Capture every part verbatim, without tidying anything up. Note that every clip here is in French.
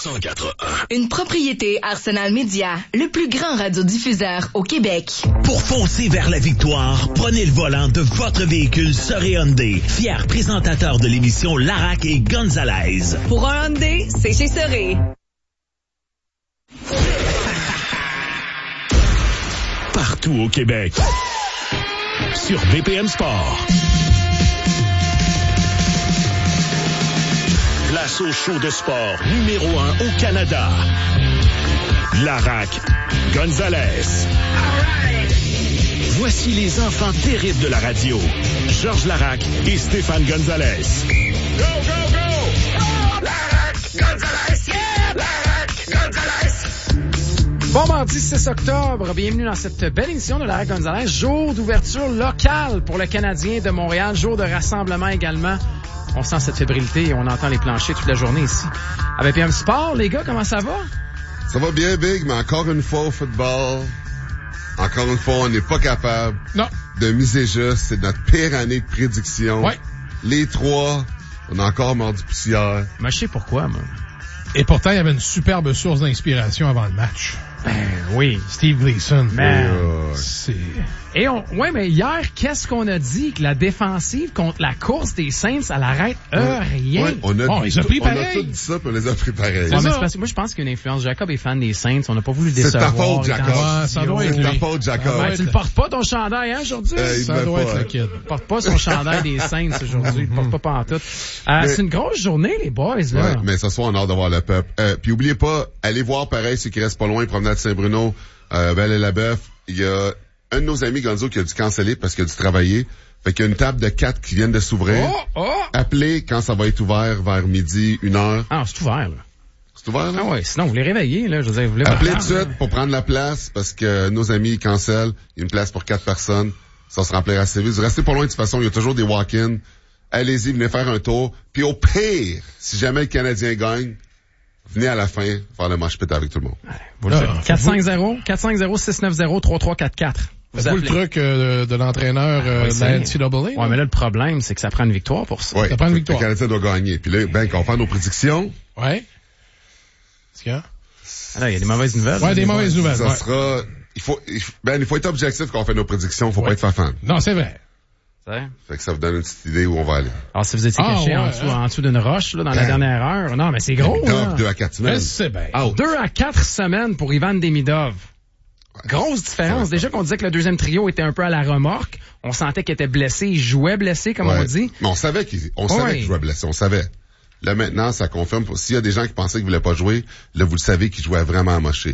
cent quatre un. Une propriété Arsenal Média, le plus grand radiodiffuseur au Québec. Pour foncer vers la victoire, prenez le volant de votre véhicule Soré Hyundai, fier présentateur de l'émission Larac et Gonzalez. Pour un Hyundai, c'est chez Soré. Partout au Québec. Sur B P M Sport. Place au show de sport numéro un au Canada. Larac, Gonzalez. Voici les enfants terribles de la radio. Georges Larac et Stéphane Gonzalez. Go, go, go! Larac, Gonzalez, yeah! Larac, Gonzalez! Bon mardi six octobre, bienvenue dans cette belle émission de Larac Gonzalez, jour d'ouverture locale pour le Canadien de Montréal, jour de rassemblement également. On sent cette fébrilité et on entend les planchers toute la journée ici. Avec B P M Sport, les gars, comment ça va? Ça va bien, Big, mais encore une fois au football, encore une fois, on n'est pas capable non. de miser juste. C'est notre pire année de prédiction. Ouais. Les trois, on a encore mordu poussière. Mais je sais pourquoi, moi. Et pourtant, il y avait une superbe source d'inspiration avant le match. Ben oui. Steve Gleason. Ben, euh, c'est... Et on, ouais, mais hier, qu'est-ce qu'on a dit? Que la défensive contre la course des Saints, elle arrête euh, rien. Ouais, on a, Bon, ils ont pris on a pareil. tout dit ça, puis on les a pris pareil. Ouais, mais c'est parce que moi, je pense qu'il y a une influence. Jacob est fan des Saints. On n'a pas voulu le C'est décevoir. ta faute, Jacob. Ouais, ça doit être C'est ta lui. faute, Jacob. Ah Ouais, tu le portes pas ton chandail, hein, aujourd'hui? Euh, il Ça me doit pas, être le hein. kid. Il porte pas son chandail des Saints aujourd'hui. Il le porte pas pantoute. Euh, Mais- c'est une grosse journée, les boys, là. Ouais, mais ce soir, on a hâte de voir le peuple. Euh, puis oubliez pas, allez voir pareil, ceux qui restent pas loin, promenade Saint-Bruno, euh, Belle-et-la-Bœuf. Il y a un de nos amis, Gonzo, qui a dû canceller parce qu'il a dû travailler. Fait qu'il y a une table de quatre qui viennent de s'ouvrir. Oh, oh! Appelez quand ça va être ouvert vers midi, une heure. Ah, c'est ouvert, là. C'est ouvert, là? Ah ouais, sinon, vous les réveillez, là. Je veux dire, vous voulez pas Appelez tout faire, de suite pour prendre la place parce que nos amis cancellent. Il y a une place pour quatre personnes. Ça se remplira assez vite. Vous restez pas loin de toute façon. Il y a toujours des walk-ins. Allez-y, venez faire un tour. Puis au pire, si jamais le Canadien gagne, venez à la fin faire le mosh pit avec tout le monde. Vous le Ah, faites. quatre cinq zéro, quatre cinq zéro, six neuf zéro, trois trois quatre quatre. Vous Faites-vous le appelez. truc euh, de, de l'entraîneur euh, Ouais, de c'est- la N C A A? Ouais, mais là, le problème, c'est que ça prend une victoire pour ça. Ouais. Ça prend une Fait que victoire. Le Canadien doit gagner. Puis là, ben, quand on fait nos prédictions, Ouais. Est-ce qu'il y a? Ah, là, il y a des mauvaises nouvelles. Ouais, des mauvaises nouvelles. ça ouais. sera, il faut, il faut- ben, il faut être objectif quand on fait nos prédictions. Faut Ouais. pas être fafan. Non, c'est vrai. C'est vrai? Fait que ça vous donne une petite idée où on va aller. Alors, si vous étiez Ah, caché en ouais, dessous, hein. en dessous d'une roche, là, dans la Hein. dernière heure. Non, mais c'est gros, là. Top, deux à quatre Mais semaines. c'est bien. Out. Deux à quatre semaines pour Ivan Demidov. Grosse différence. Ouais. Déjà qu'on disait que le deuxième trio était un peu à la remorque. On sentait qu'il était blessé. Il jouait blessé, comme Ouais. on dit. Mais on savait qu'il, on savait Ouais. qu'il jouait blessé. On savait. Là, maintenant, ça confirme. S'il y a des gens qui pensaient qu'il voulait pas jouer, là, vous le savez qu'il jouait vraiment amoché.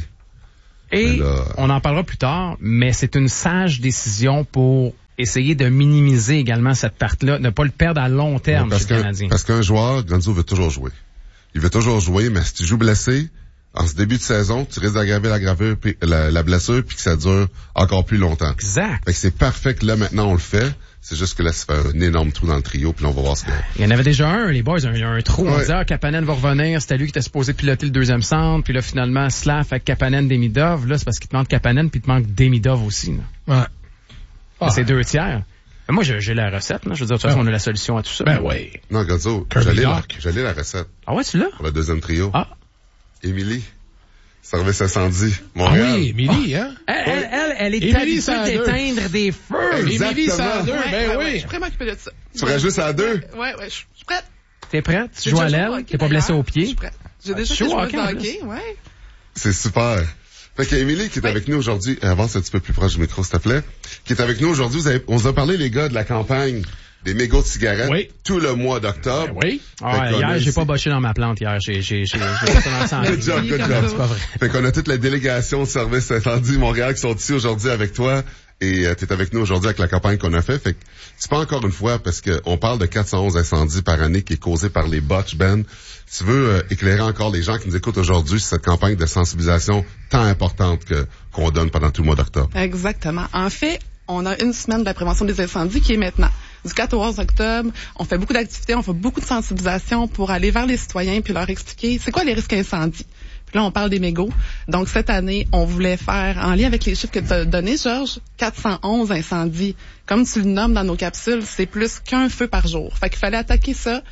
Et Mais là- on en parlera plus tard, mais c'est une sage décision pour essayer de minimiser également cette perte-là, ne pas le perdre à long terme parce chez le qu'un, Canadien. parce qu'un joueur, Gonzo veut toujours jouer. Il veut toujours jouer, mais si tu joues blessé, en ce début de saison, tu risques d'aggraver la gravure, puis la, la blessure, puis que ça dure encore plus longtemps. Exact. Fait que c'est parfait que là, maintenant, on le fait. C'est juste que là, ça fait un énorme trou dans le trio, puis là, on va voir ce que... Il y en avait déjà un, les boys, il y a un trou. On Ouais. disait, ah, Kapanen va revenir, c'était lui qui était supposé piloter le deuxième centre, puis là, finalement, Slav avec Kapanen, Demidov. Là, c'est parce qu'il te manque Kapanen, puis il te manque Demidov aussi. Là. Ouais. Ah. C'est deux tiers. Mais moi, j'ai, j'ai la recette. Là. Je veux dire, de toute façon, Ah. on a la solution à tout ça. Ben oui. Non, Gonzo, Kirby j'allais la, Doc. j'allais la recette Ah ouais, tu l'as? pour le deuxième trio. Ah. Émilie, service incendie, Ah Montréal. oui, Émilie, hein? Elle, elle, elle, elle est Émilie habituée cent deux. d'éteindre des feux. Exactement. Émilie cent deux, Ouais, ben ouais, ouais, oui. je suis prêt à m'occuper de ça. Tu ferais juste à deux? Ouais, ouais, je suis prête. T'es prête? Tu J'ai joues à déjà joué au l'aile? hockey, T'es pas blessé d'ailleurs. au pied? Je suis prête. J'ai déjà chaud fait au jouer hockey, de en hockey, ouais. C'est super. Fait qu'Émilie qui est Oui. avec nous aujourd'hui, euh, avance un petit peu plus proche du micro, s'il te plaît, qui est avec nous aujourd'hui, vous avez, on vous a parlé, les gars, de la campagne des mégots de cigarettes Oui. tout le mois d'octobre. Ben oui. Ah, Fait ouais, qu'on a hier, j'ai ici- pas boché dans ma plante hier. J'ai, j'ai, j'ai, j'ai pas ça dans le centre. Good job, good Comme job. ça. C'est pas vrai. Fait qu'on a toute la délégation de service incendie Montréal qui sont ici aujourd'hui avec toi. Et euh, tu es avec nous aujourd'hui avec la campagne qu'on a fait. Fait que c'est pas encore une fois parce que on parle de quatre cent onze incendies par année qui est causé par les botch, Ben. Tu veux euh, éclairer encore les gens qui nous écoutent aujourd'hui sur cette campagne de sensibilisation tant importante que qu'on donne pendant tout le mois d'octobre. Exactement. En fait, on a une semaine de la prévention des incendies qui est maintenant. Du quatre au onze octobre, on fait beaucoup d'activités, on fait beaucoup de sensibilisation pour aller vers les citoyens puis leur expliquer c'est quoi les risques incendies. Puis là, on parle des mégots. Donc, cette année, on voulait faire, en lien avec les chiffres que tu as donnés, Georges, quatre cent onze incendies. Comme tu le nommes dans nos capsules, c'est plus qu'un feu par jour. Fait qu'il fallait attaquer ça.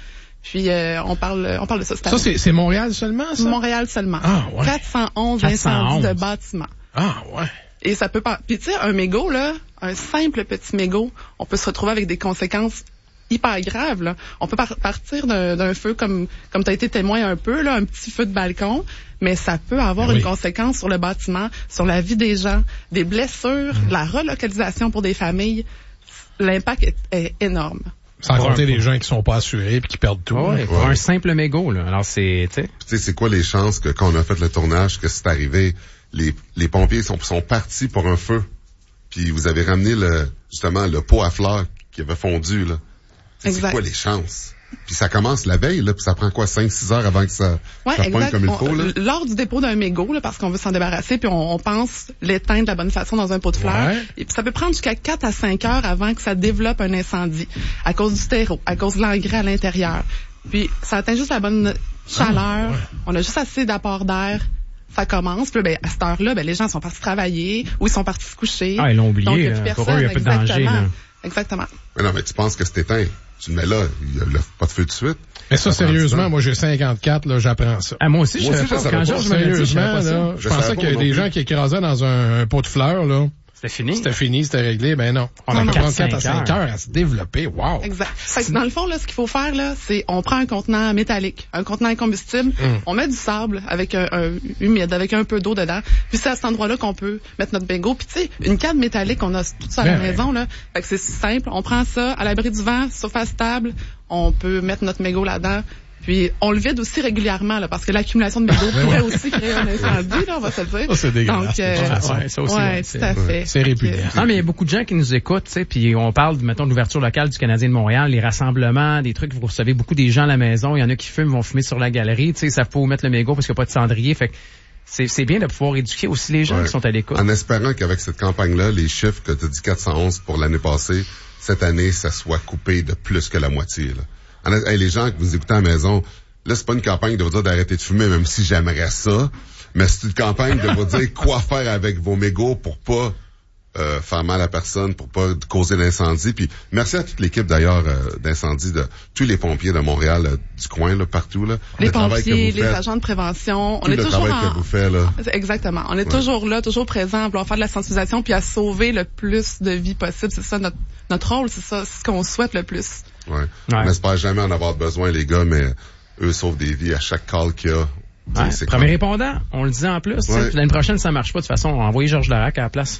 Puis euh, on parle on parle de ça cette année. Ça, c'est, c'est Montréal seulement, ça? Montréal seulement. Ah, ouais. quatre cent onze quatre cent onze incendies de bâtiments. Ah, ouais. Et ça peut pas. Puis tu sais, un mégot, là, un simple petit mégot, on peut se retrouver avec des conséquences hyper graves, là. On peut par- partir d'un, d'un feu comme comme tu as été témoin un peu, là, un petit feu de balcon, mais ça peut avoir oui. une conséquence sur le bâtiment, sur la vie des gens, des blessures, Mmh. la relocalisation pour des familles. L'impact est, est énorme. Sans compter les gens qui sont pas assurés puis qui perdent tout. Ouais, là. pour Ouais. un simple mégot, là. Alors, c'est, tu sais. Tu sais, c'est quoi les chances que quand on a fait le tournage, que c'est arrivé, les, les pompiers sont, sont partis pour un feu, puis vous avez ramené le, justement, le pot à fleurs qui avait fondu, là. Tu sais, c'est Exact. quoi les chances? Puis ça commence la veille, là, puis ça prend quoi, cinq six heures avant que ça, Ouais, ça pointe exact. comme il On- faut, là? lors du dépôt d'un mégot, là, parce qu'on veut s'en débarrasser, puis on, on pense l'éteindre de la bonne façon dans un pot de fleurs. Ouais. Et puis ça peut prendre jusqu'à quatre à cinq heures avant que ça développe un incendie, à cause du terreau, à cause de l'engrais à l'intérieur. Puis ça atteint juste la bonne chaleur, Ah, ouais. on a juste assez d'apport d'air. Ça commence, puis là, ben, à cette heure-là, ben, les gens sont partis travailler ou ils sont partis se coucher. Ah, ils l'ont oublié, Donc, il y a là. plus Pour personne. eux, il y a plus de danger, Exactement. là. Exactement. Mais non, mais tu penses que c'est éteint. Tu le mets là, il y a le- pas de feu de suite. Mais ça, Ça prend du sérieusement, temps. moi, j'ai cinquante-quatre, là, j'apprends ça. Ah, moi aussi, je Moi savais aussi, je pas. savais Quand pas. Georges me l'a dit, je savais Sérieusement, pas ça. là, je Je pensais savais qu'il y pas avait des non gens plus. qui écrasaient dans un, un pot de fleurs, là. C'était fini. C'était fini, c'était réglé. Ben non. On Non, a non. prendre quatre à quatre, cinq cinq heures à se développer. Wow. Exact. Fait que dans le fond, là, ce qu'il faut faire, là, c'est on prend un contenant métallique, un contenant incombustible, Mm. on met du sable avec un, un humide, avec un peu d'eau dedans, puis c'est à cet endroit-là qu'on peut mettre notre bingo. Puis tu sais, une canne métallique, on a tout ça à la Ben, maison, là. Fait que c'est simple, on prend ça à l'abri du vent, surface stable, on peut mettre notre mégot là-dedans. Puis on le vide aussi régulièrement, là, parce que l'accumulation de mégots pourrait aussi créer un incendie, là, on va se le dire. Ça, c'est dégueulasse, Donc, euh, de toute façon. Ouais, ça aussi, ouais, ouais, tout c'est- à fait. c'est répugnant. Fait que- Ah, mais il y a beaucoup de gens qui nous écoutent, tu sais, puis on parle, mettons, de l'ouverture locale du Canadien de Montréal, les rassemblements, des trucs, vous recevez beaucoup des gens à la maison, il y en a qui fument, vont fumer sur la galerie, tu sais, ça faut mettre le mégot parce qu'il n'y a pas de cendrier, fait que c'est, c'est bien de pouvoir éduquer aussi les gens Ouais. qui sont à l'écoute. En espérant qu'avec cette campagne-là, les chiffres que tu as dit quatre cent onze pour l'année passée, cette année, ça soit coupé de plus que la moitié, là. En, hey, les gens que vous écoutez à la maison, là, c'est pas une campagne de vous dire d'arrêter de fumer, même si j'aimerais ça, mais c'est une campagne de vous dire quoi faire avec vos mégots pour pas euh, faire mal à personne, pour pas causer l'incendie. Puis merci à toute l'équipe d'ailleurs euh, d'incendie, de tous les pompiers de Montréal, euh, du coin, là, partout. Là. Les Le travail que pompiers, vous les faites, agents de prévention, tout on est le toujours travail en... que vous faites, là. Exactement. On est Ouais. toujours là, toujours présent, à vouloir faire de la sensibilisation puis à sauver le plus de vies possible. C'est ça notre, notre rôle, c'est ça, c'est ce qu'on souhaite le plus. Ouais. Ouais. On n'espère jamais en avoir besoin, les gars, mais eux sauvent des vies à chaque call qu'il y a. Ouais, C'est premier comme- répondant, on le dit en plus. tu sais. Ouais. Puis l'année prochaine, ça marche pas. De toute façon, envoyez Georges Larac à la place.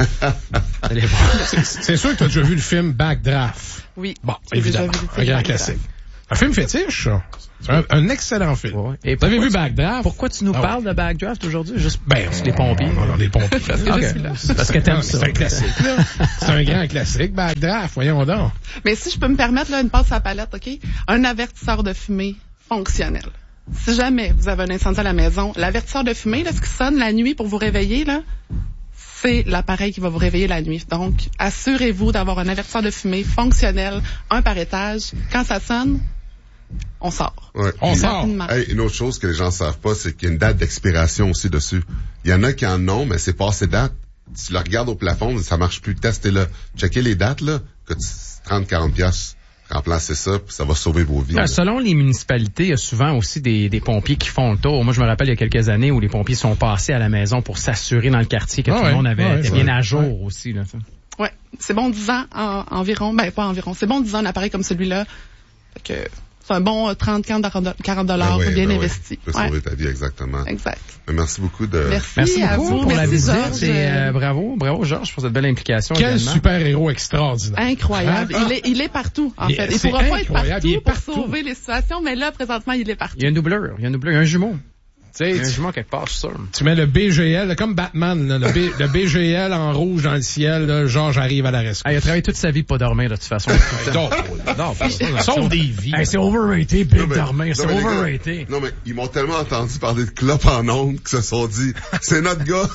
Allez voir. C'est sûr que tu as déjà vu le film Backdraft. Oui. Bon, J'ai déjà évidemment. visité Un grand Backdraft. classique. Un film fétiche, ça. C'est un, un excellent film. Ouais. Et Vous avez pourquoi vu tu- Backdraft? Pourquoi tu nous Ah ouais. parles de Backdraft aujourd'hui? Juste Ben, parce que les pompiers. Non, non, les pompiers. Parce que je suis là. Parce que t'aimes ça. C'est un classique, là. C'est un grand classique, Backdraft. Voyons donc. Mais si je peux me permettre, là, une passe à la palette, OK? Un avertisseur de fumée fonctionnel. Si jamais vous avez un incendie à la maison, l'avertisseur de fumée, là, ce qui sonne la nuit pour vous réveiller, là, c'est l'appareil qui va vous réveiller la nuit. Donc, assurez-vous d'avoir un avertisseur de fumée fonctionnel, un par étage. Quand ça sonne, on sort. Ouais. On Puis, sort. Rapidement. hey, une autre chose que les gens savent pas, c'est qu'il y a une date d'expiration aussi dessus. Il y en a qui en ont, mais c'est passé date. Tu la regardes au plafond, ça marche plus. Testez-le. Checkez les dates, là, que trente à quarante piastres. Remplacez ça, puis ça va sauver vos vies. Ah, là. selon les municipalités, il y a souvent aussi des, des pompiers qui font le tour. Moi, je me rappelle il y a quelques années où les pompiers sont passés à la maison pour s'assurer dans le quartier que Ah tout ouais, le monde avait ouais, était ouais. bien à jour aussi. Là, ça. Ouais. C'est bon dix ans en, environ. Ben, pas environ. C'est bon dix ans un appareil comme celui-là. Fait que c'est un bon euh, trente, quarante dollars Ben oui, bien ben oui. investi. Ça peut Ouais. sauver ta vie, exactement. Exact. Mais merci beaucoup de... Merci, Merci à beaucoup vous. pour la Merci, visite Georges. et euh, bravo, bravo Georges pour cette belle implication Quel également. super-héros extraordinaire. Incroyable. Hein? Il est, il est partout, en Il- fait. Il c'est pourra pas être incroyable. partout Il est pour partout. sauver les situations, mais là, présentement, il est partout. Il y a un doubleur, il y a un doubleur, il y a un jumeau. Tu Il y a un sais, jumeau quelque part, je suis sûr. tu mets le B G L, là, comme Batman, là, le, B, le B G L en rouge dans le ciel, là, Georges arrive à la rescousse. Ah, il a travaillé toute sa vie pour pas dormir de toute façon. Non, non, sauve des vies. Hey, c'est overrated, Non, Big mais- dormir, non, c'est mais les gars, overrated. Non, mais ils m'ont tellement entendu parler de clope en ondes qu'ils se sont dit, c'est notre gars.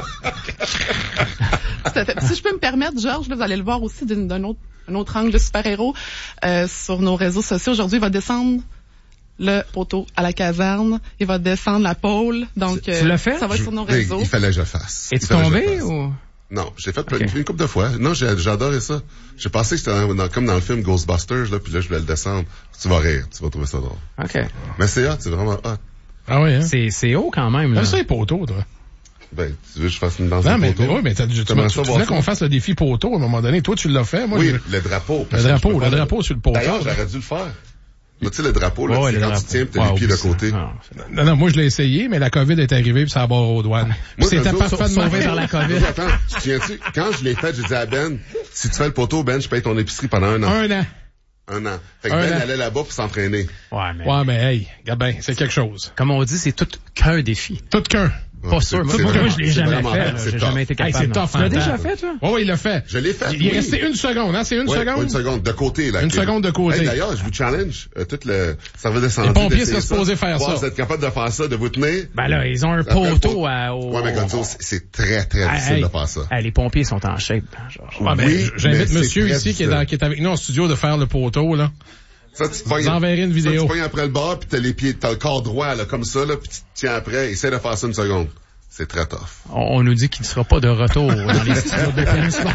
Tout à fait. Si je peux me permettre, Georges, là, vous allez le voir aussi d'une- d'un autre, un autre angle de super-héros euh, sur nos réseaux sociaux. Aujourd'hui, il va descendre le poteau à la caserne. Il va descendre la pôle. Donc, Tu l'as fait? ça va être sur nos Hey, réseaux. il fallait que je le fasse. Es-tu Il fallait que je le tombé fasse. ou? Non, j'ai fait Okay. une, une couple de fois. Non, j'ai, j'ai adoré ça. J'ai pensé que c'était dans, dans, comme dans le film Ghostbusters, là, puis là, je voulais le descendre. Tu vas rire, tu vas trouver ça drôle. OK. Mais c'est hot, c'est vraiment hot. Ah oui, hein? C'est, c'est haut quand même, là. T'aimes ça les poteaux, toi? Ben, tu veux que je fasse une danse Non, de mais, poteau? oui, mais t'as, tu, tu, T'aimerais tu, ça tu voir voulais ça? qu'on fasse le défi poteau à un moment donné. Toi, tu l'as fait. Moi, Oui, je- le drapeau. le parce que je drapeau, peux le pas drapeau sur le poteau. D'ailleurs, j'aurais dû le faire. Mais tu sais, le drapeau, là, Ouais, c'est le quand drapeau. tu tiens pis t'as Ouais, les pieds de oublie ça. côté. Non, Non, non, moi, je l'ai essayé, mais la COVID est arrivée puis ça a barré aux douanes. Puis Moi, c'était un jour, parfaitement sauvé par la COVID. Attends, tu te souviens-tu? Quand je l'ai fait, j'ai dit à Ben, si tu fais le poteau, Ben, je paye ton épicerie pendant un an. Un an. Un an. Fait que Un Ben an. allait là-bas pour s'entraîner. Ouais, mais. Ouais, mais hey, regarde bien, c'est quelque chose. Comme on dit, c'est tout qu'un défi. Tout qu'un. Pas Ouais, sûr. c'est- Moi, c'est moi, vraiment- je l'ai c'est jamais vraiment fait. hot, là. c'est J'ai tough. jamais été Hey, capable. c'est non. tough, Tu l'as hein, déjà t'as- fait, toi? Ouais, ouais, il l'a fait. Je l'ai fait, Il est oui. resté une seconde, hein? C'est une Ouais, seconde? Une seconde, de côté, là. Une seconde de côté. Hey, d'ailleurs, je vous challenge, euh, tout le service d'incendie. Les pompiers d'essayer seraient ça. supposés faire Voir ça. si vous êtes capable de faire ça, de vous tenir. Ben là, ils ont un Après, le poteau pot- à, au... Ouais, mais Gonzo, c'est- c'est très, très Hey, difficile hey. de faire ça. Hey, les pompiers sont en shape, hein, genre. Ouais, ben, Oui, j'invite mais c'est monsieur très ici qui est, difficile. dans, qui est avec nous en studio de faire le poteau, là. Ça, tu te pognes- Vous enverrez une vidéo. Ça, tu pognes après le bord, puis t'as les pieds, t'as le corps droit, là, comme ça, là, puis tu te tiens après. Essaie de faire ça une seconde. C'est très tough. On, on nous dit qu'il ne sera pas de retour dans les studios de Tennis Sport.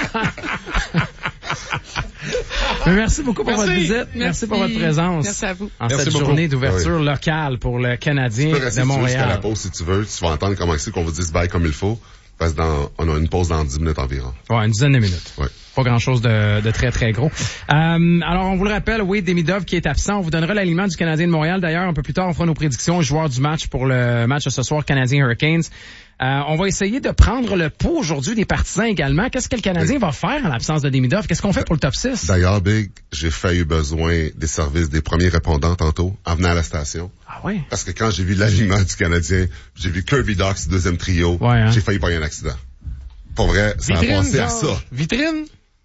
Mais merci beaucoup pour Merci. votre visite. Merci, pour votre présence. Merci à vous. En Merci cette beaucoup. journée d'ouverture Oui. locale pour le Canadien Tu peux rester de si tu veux jusqu'à la Montréal. pause si tu veux. Tu vas entendre comment c'est qu'on vous dise bye comme il faut. Parce que dans, on a une pause dans dix minutes environ. Ouais, une dizaine de minutes. Ouais. Pas grand-chose de, de très, très gros. Euh, alors, on vous le rappelle, Wade Demidov qui est absent. On vous donnera l'alignement du Canadien de Montréal. D'ailleurs, un peu plus tard, on fera nos prédictions aux joueurs du match pour le match de ce soir, Canadien Hurricanes. Euh, on va essayer de prendre le pouls aujourd'hui des partisans également. Qu'est-ce que le Canadien va faire en l'absence de Demidov? Qu'est-ce qu'on fait pour le top six? D'ailleurs, Big, j'ai failli besoin des services des premiers répondants tantôt, en venant à la station. Ah oui? Parce que quand j'ai vu l'alignement du Canadien, j'ai vu Kirby Dach, deuxième trio, Ouais, hein? j'ai failli pas y avoir un accident. Pour vrai, ça a passé à ça. Vitrine?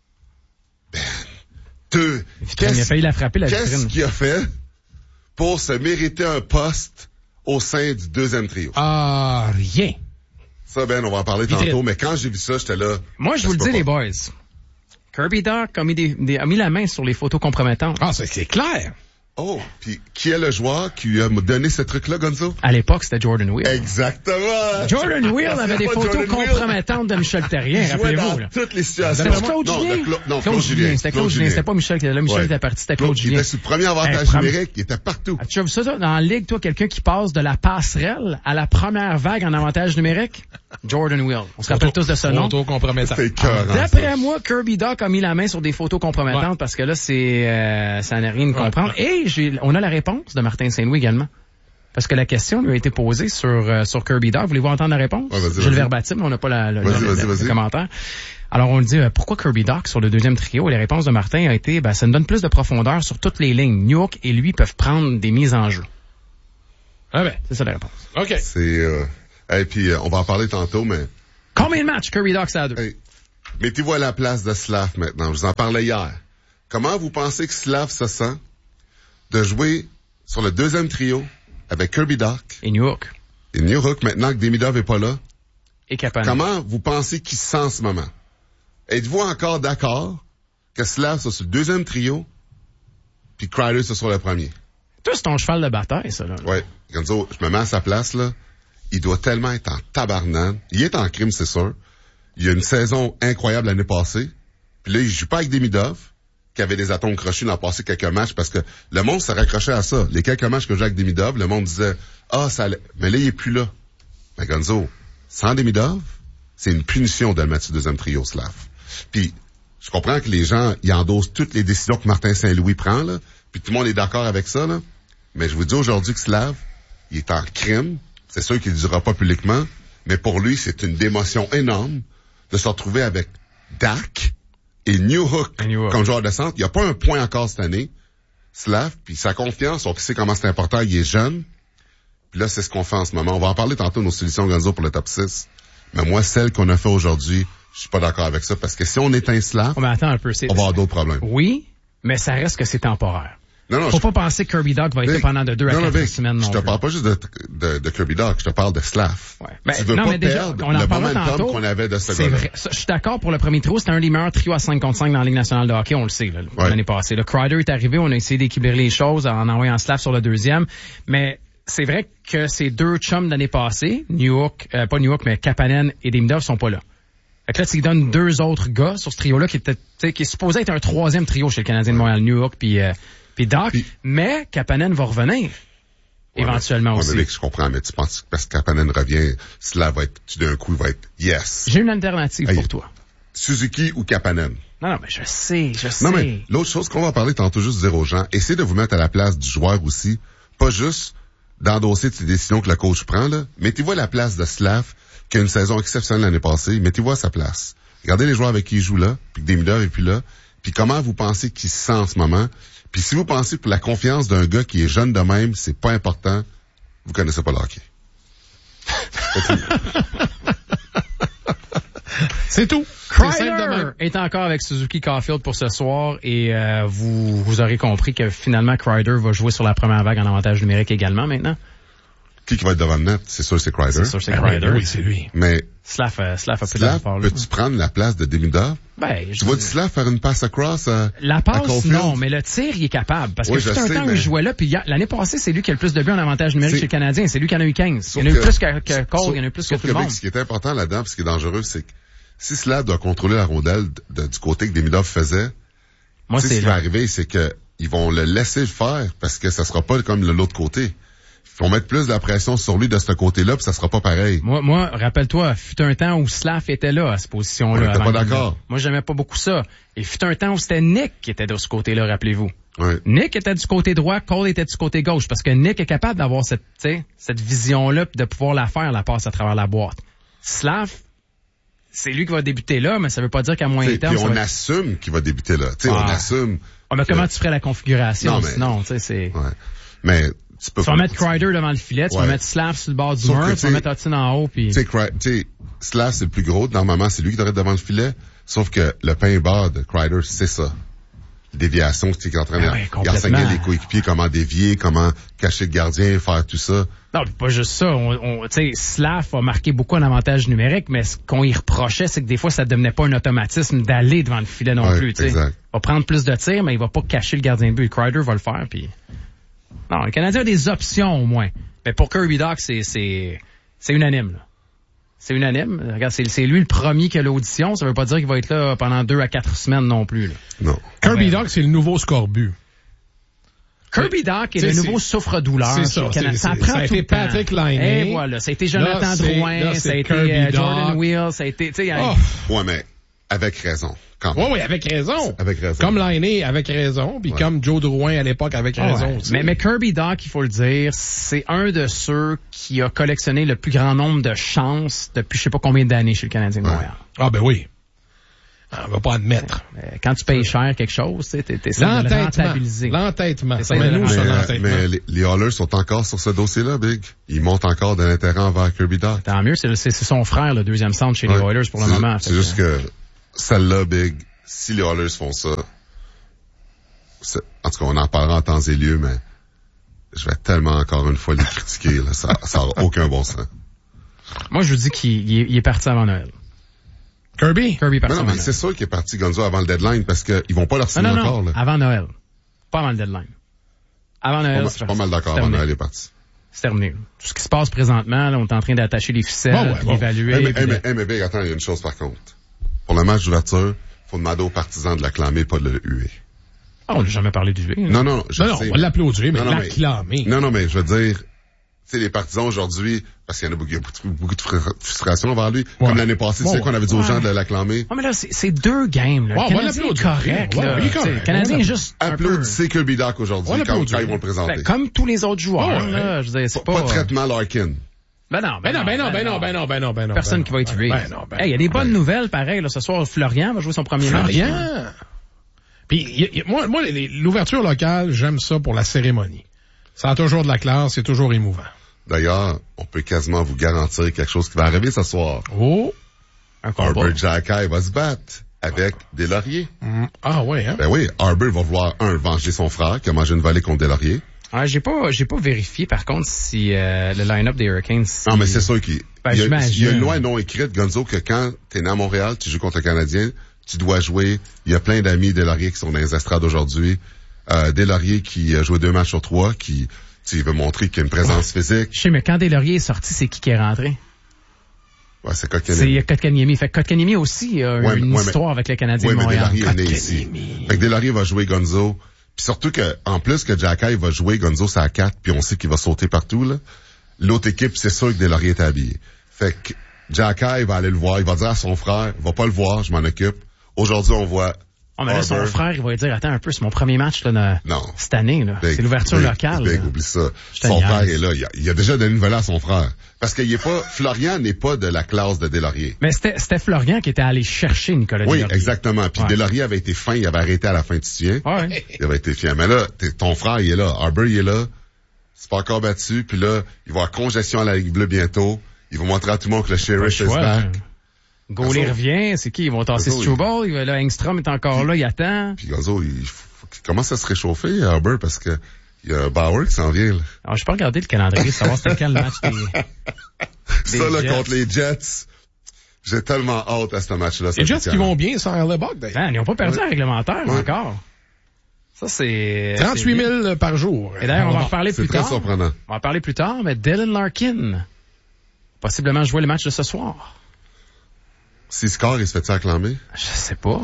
Deux. Il a failli la frapper, la Qu'est-ce vitrine. qu'il a fait pour se mériter un poste au sein du deuxième trio? Ah, rien. Ça, Ben, on va en parler Vitrine. tantôt, mais quand j'ai vu ça, j'étais là. Moi, je ça vous se le peut dis, les pas. boys. Kirby Dach a mis, des, des- a mis la main sur les photos compromettantes. Ah, c'est, c'est clair. Oh, puis qui est le joueur qui lui a donné ce truc-là, Gonzo? À l'époque, c'était Jordan Wheel. Exactement! Jordan Wheel Ah, avait c'est des pas photos Jordan Wheel. compromettantes de Michel Terrien, Il jouait rappelez-vous. dans Là. toutes les situations. C'était Claude Non, Julien? de Cla- non, Claude Julien. C'était Claude Julien. C'était pas Michel qui était là. Michel Ouais. était parti, c'était Claude Il Julien. était sur le premier avantage Hey, prom- numérique, il était partout. As-tu vu ça, toi, dans la ligue, toi, quelqu'un qui passe de la passerelle à la première vague en avantage numérique? Jordan Wheel. On se rappelle tous de ce nom. Photo compromettant. C'était écœurant, D'après ça. moi, Kirby Dach a mis la main sur des photos compromettantes Ouais. parce que là, c'est, euh, ça n'a rien de comprendre. Et j'ai, on a la réponse de Martin Saint-Louis également. Parce que la question lui a été posée sur, euh, sur Kirby Dach. Voulez-vous entendre la réponse? Ouais, vas-y, J'ai vas-y. le verbatim, mais on n'a pas la, le, Vas-y, le- vas-y, le- vas-y. le commentaire. Alors, on le dit, euh, pourquoi Kirby Dach sur le deuxième trio? Et la réponse de Martin a été, ben, ça nous donne plus de profondeur sur toutes les lignes. Newhook et lui peuvent prendre des mises en jeu. Ah ben, C'est ça la réponse. OK. C'est, euh, et puis, euh, on va en parler tantôt, mais, Combien de matchs Kirby Dach ça a deux? hey, mettez-vous à la place de Slav maintenant. Je vous en parlais hier. Comment vous pensez que Slav se sent de jouer sur le deuxième trio avec Kirby Dach Et Newhook. et Newhook maintenant que Demidov est pas là? Et Kapanen. Comment vous pensez qu'il se sent en ce moment? Êtes-vous encore d'accord que Slav soit sur le deuxième trio puis Kreider soit sur le premier? Toi, c'est ton cheval de bataille, ça, là. Ouais. Gonzo, je me mets à sa place, là. Il doit tellement être en tabarnane. Il est en crime, c'est sûr. Il a une saison incroyable l'année passée. Puis là, il joue pas avec Demidov, qui avait des atomes crochus dans passé quelques matchs, parce que le monde s'est raccroché à ça. Les quelques matchs que j'ai avec Demidov, le monde disait, ah, ça allait. Mais là, il est plus là. Mais Gonzo, sans Demidov, c'est une punition de le mettre sur le deuxième trio, Slav. Puis, je comprends que les gens, ils endossent toutes les décisions que Martin Saint-Louis prend, là. Puis tout le monde est d'accord avec ça, là. Mais je vous dis aujourd'hui que Slav, il est en crime. C'est sûr qu'il ne le dira pas publiquement. Mais pour lui, c'est une démotion énorme de se retrouver avec Dak et Newhook Et Newhook. comme joueur de centre. Il n'y a pas un point encore cette année. Slav, puis sa confiance, on sait comment c'est important, il est jeune. Puis là, c'est ce qu'on fait en ce moment. On va en parler tantôt de nos solutions Gonzo pour le top six. Mais moi, celle qu'on a fait aujourd'hui, je suis pas d'accord avec ça. Parce que si on éteint Slav, Oh, mais attends un peu. C'est, on va avoir d'autres problèmes. Oui, mais ça reste que c'est temporaire. Non, non, Faut je- pas penser que Kirby Dach va être là Vic, pendant de deux à non, non, quatre Vic, semaines non je te plus. parle pas juste de, de, de Kirby Dach, je te parle de Slav. Ouais. Ben, tu veux non, pas mais déjà, perdre on en le parlera momentum tantôt. qu'on avait de ce C'est gars-là. vrai. Ça, je suis d'accord pour le premier trio. C'était un des meilleurs trios à cinq contre cinq dans la Ligue nationale de hockey. On le sait, là, Ouais. l'année passée. Le Kreider est arrivé. On a essayé d'équilibrer les choses en envoyant Slav sur le deuxième. Mais c'est vrai que ces deux chums d'année passée, Newhook, euh, pas Newhook, mais Kapanen et Demidov sont pas là. Fait que là, tu donnes deux autres gars sur ce trio-là qui était, qui est supposé être un troisième trio chez le Canadien de Montréal, New York puis euh, puis Doc, puis, mais Kapanen va revenir. Ouais, éventuellement mais, aussi. Ouais, mais je comprends, mais tu penses que parce que Kapanen revient, cela va être, tu d'un coup, il va être yes. J'ai une alternative hey, pour toi. Suzuki ou Kapanen? Non, non, mais je sais, je sais. Non, mais l'autre chose qu'on va parler tantôt, juste dire aux gens, essayez de vous mettre à la place du joueur aussi, pas juste d'endosser ces décisions que le coach prend, là. Mettez-vous à la place de Slav, qui a une saison exceptionnelle l'année passée, mettez-vous à sa place. Regardez les joueurs avec qui il joue là, puis que Demidov est plus là, puis comment vous pensez qu'il se sent en ce moment. Puis si vous pensez que la confiance d'un gars qui est jeune de même, c'est pas important, vous connaissez pas le hockey. C'est tout. Kreider est encore avec Suzuki Caulfield pour ce soir et euh, vous vous aurez compris que finalement Kreider va jouer sur la première vague en avantage numérique également maintenant. Qui qui va être devant le net? C'est sûr c'est Kreider. C'est sûr c'est Kreider. Oui, c'est lui. Mais Slav, euh, Slav a plus Slav, d'effort. peux-tu prendre la place de Demidov? Ben, je tu vois du Slav faire une passe across à La passe, non, mais le tir, il est capable. Parce oui, que tout un sais, temps mais... où il jouait là, puis l'année passée, c'est lui qui a le plus de buts en avantage numérique c'est... chez le Canadien. C'est lui qui en a eu quinze. Sauf il y en a eu que... plus que, que Cole, sauf... il y en a eu plus sauf que tout le monde. Ce qui est important là-dedans, puis ce qui est dangereux, c'est que si Slav doit contrôler la rondelle de, de, du côté que Demidov faisait, moi, c'est ce qui là. va arriver, c'est que ils vont le laisser le faire parce que ça sera pas comme de l'autre côté. Ils vont mettre plus de la pression sur lui de ce côté-là, puis ça sera pas pareil. Moi, moi, rappelle-toi, fut un temps où Slav était là, à cette position-là. On était pas d'accord. Moi, j'aimais pas beaucoup ça. Et fut un temps où c'était Nick qui était de ce côté-là, rappelez-vous. Oui. Nick était du côté droit, Cole était du côté gauche, parce que Nick est capable d'avoir cette, cette vision-là, puis de pouvoir la faire, la passe à travers la boîte. Slav, c'est lui qui va débuter là, mais ça veut pas dire qu'à moyen T'sais, terme... Puis on va... assume qu'il va débuter là. Tu sais, ah. on assume... Ah, mais comment que... tu ferais la configuration? Non, mais... Sinon, tu sais, c'est... Ouais. Mais... Tu, peux tu vas mettre Kreider devant le filet, tu ouais. vas mettre Slav sur le bord du Sauf mur, que, tu vas mettre Hudson en haut, puis... Tu sais, Slav, c'est le plus gros. Normalement, c'est lui qui devrait être devant le filet. Sauf que le pain bas de Kreider, c'est ça. Déviation, c'est qu'il est en train ah de enseigner les coéquipiers comment dévier, comment cacher le gardien, faire tout ça. Non, pas juste ça. On, on, tu sais, Slav a marqué beaucoup en avantage numérique, mais ce qu'on y reprochait, c'est que des fois, ça ne devenait pas un automatisme d'aller devant le filet non ouais, plus. Il va prendre plus de tirs, mais il va pas cacher le gardien de but. Kreider va le faire, puis... Non, le Canadien a des options au moins. Mais pour Kirby Dach, c'est c'est c'est unanime. Là. C'est unanime. Regarde, c'est, c'est lui le premier qui a l'audition. Ça veut pas dire qu'il va être là pendant deux à quatre semaines non plus. Là. Non. Kirby Dach, c'est le nouveau Scorbu. Kirby Dach est le nouveau souffre-douleur. C'est ça. C'est, c'est, ça c'est, prend ça a tout été le temps. Patrick Laine. Et voilà, ça a été Jonathan là, Drouin, là, ça a été euh, Jordan Wheel, ça a été, tu sais. Oh. Ouais, mais avec raison. Oui, oui, avec raison. Avec raison. Comme Laine, avec raison, puis ouais. comme Joe Drouin à l'époque, avec oh, raison ouais. aussi. Mais, mais Kirby Dach, il faut le dire, c'est un de ceux qui a collectionné le plus grand nombre de chances depuis je sais pas combien d'années chez le Canadien de Montréal. Ouais. Ah ben oui. On va pas admettre. Mais quand tu payes cher quelque chose, tu t'es essaies de le rentabiliser. L'entêtement. Ça mais, nous, mais, mais les, les Oilers sont encore sur ce dossier-là, Big. Ils montent encore de l'intérêt envers Kirby Dach. Tant mieux, c'est, c'est son frère, le deuxième centre chez ouais. les Oilers pour le c'est, moment. C'est juste que celle-là, Big, si les Oilers font ça, c'est, en tout cas, on en parlera en temps et lieu, mais je vais tellement encore une fois les critiquer. Là, ça n'a aucun bon sens. Moi, je vous dis qu'il il est, il est parti avant Noël. Kirby? Kirby parti non, non, mais c'est sûr qu'il est parti Gonzo avant le deadline parce qu'ils vont pas leur signer non, non, encore. Non, là. Avant Noël. Pas avant le deadline. Avant Noël, pas, c'est, c'est pas mal d'accord. Avant Noël, il est parti. C'est terminé. Tout ce qui se passe présentement, là, on est en train d'attacher les ficelles, bon, ouais, bon. d'évaluer. Hey, mais, hey, mais, hey, mais Big, attends, il y a une chose par contre. Pour le match d'ouverture, faut demander aux partisans de l'acclamer, pas de le huer. Ah, on n'a jamais parlé du huer. Hein. Non, non, je non, non, sais, on va l'applaudir, mais non, non, l'acclamer. Non, non, mais je veux dire, tu sais, les partisans aujourd'hui, parce qu'il y en a beaucoup, beaucoup de frustration envers lui, ouais. comme l'année passée, bon, tu sais qu'on avait dit aux ouais. gens de l'acclamer. Oh, mais là, c'est, c'est deux games, là. Ouais, le Canadien est correct, ouais, là. Ouais, correct. Le Canadien est juste applaudissez Kirby Dach aujourd'hui, quand, quand ils vont le présenter. Ben, comme tous les autres joueurs, ouais, là. Je veux dire, c'est pas... pas... Pas de traitement Larkin. Ben non, ben, ben non, ben non, ben non, ben non, ben non, ben non. Personne ben qui va être hué. Ben non, ben hey, il y a des bonnes ben. nouvelles, pareil, là. Ce soir, Florian va jouer son premier match. Florian? Puis, y, y, moi, moi, l'ouverture locale, j'aime ça pour la cérémonie. Ça a toujours de la classe, c'est toujours émouvant. D'ailleurs, on peut quasiment vous garantir quelque chose qui va arriver ce soir. Oh! Arbor Xhekaj va se battre avec Deslauriers. Mm. Ah ouais, hein? Ben oui, Arbor va vouloir, un, venger son frère qui a mangé une volée contre Deslauriers. Ah, j'ai pas, j'ai pas vérifié, par contre, si euh, le line-up des Hurricanes... Si... Non, mais c'est sûr qu'il ben, il y, a, il y a une loi loi non écrite, Gonzo, que quand t'es né à Montréal, tu joues contre un Canadien, tu dois jouer. Il y a plein d'amis Deslauriers qui sont dans les estrades aujourd'hui. Euh, Deslauriers qui a joué deux matchs sur trois, qui... Tu veut montrer qu'il y a une présence physique. Je sais, mais quand Deslauriers est sorti, c'est qui qui est rentré? Ouais, c'est Kotkaniemi. C'est Kotkaniemi. Fait que Kotkaniemi aussi a ouais, une ouais, histoire mais, avec le Canadien ouais, de Montréal. Mais Deslauriers est né ici. Fait que Deslauriers va jouer Gonzo. Puis surtout que, en plus que Jacky va jouer Gonzo c'est à quatre, puis on sait qu'il va sauter partout, là. L'autre équipe, c'est sûr que Deslauriers est habillé. Fait que Jacky va aller le voir, il va dire à son frère, il va pas le voir, je m'en occupe. Aujourd'hui, on voit Oh, mais là, son frère, il va lui dire, attends un peu, c'est mon premier match, là, de, non. cette année, là. Big, c'est l'ouverture big, locale. Big, là. oublie ça. Je Son niaise. frère est là. Il a, il a déjà donné une nouvelle à son frère. Parce qu'il est pas, Florian n'est pas de la classe de Deslauriers. Mais c'était, c'était Florian qui était allé chercher Nicolas Oui, Deslauriers. exactement. Puis ouais. Deslauriers avait été fin, il avait arrêté à la fin, tu te souviens? Ouais. Il avait été fier. Mais là, ton frère, il est là. Arbor, il est là. C'est pas encore battu. Puis là, il va avoir congestion à la Ligue bleue bientôt. Il va montrer à tout le monde que le Sheriff is back. Gaulet Gonzo. revient, c'est qui? Ils vont tasser Gonzo, Struble. Il... Là, Engstrom est encore là, il attend. Puis Gonzo, il, faut qu'il commence à se réchauffer, Arbor, parce que il y a Bauer qui s'en vient, là. Alors, je peux regarder le calendrier, savoir c'était quel match des, Ça, des là, Jets. contre les Jets, j'ai tellement hâte à ce match-là. Les Jets qui vont bien sans Erlebuck, d'ailleurs. Ben, ils n'ont pas perdu Ouais. le réglementaire Ouais. encore. Ça, c'est... trente-huit c'est bien. mille par jour. Et d'ailleurs, on va en reparler C'est plus très tard. surprenant. On va en parler plus tard, mais Dylan Larkin, possiblement jouer le match de ce soir. S'il score, il se fait-tu acclamer? Je sais pas.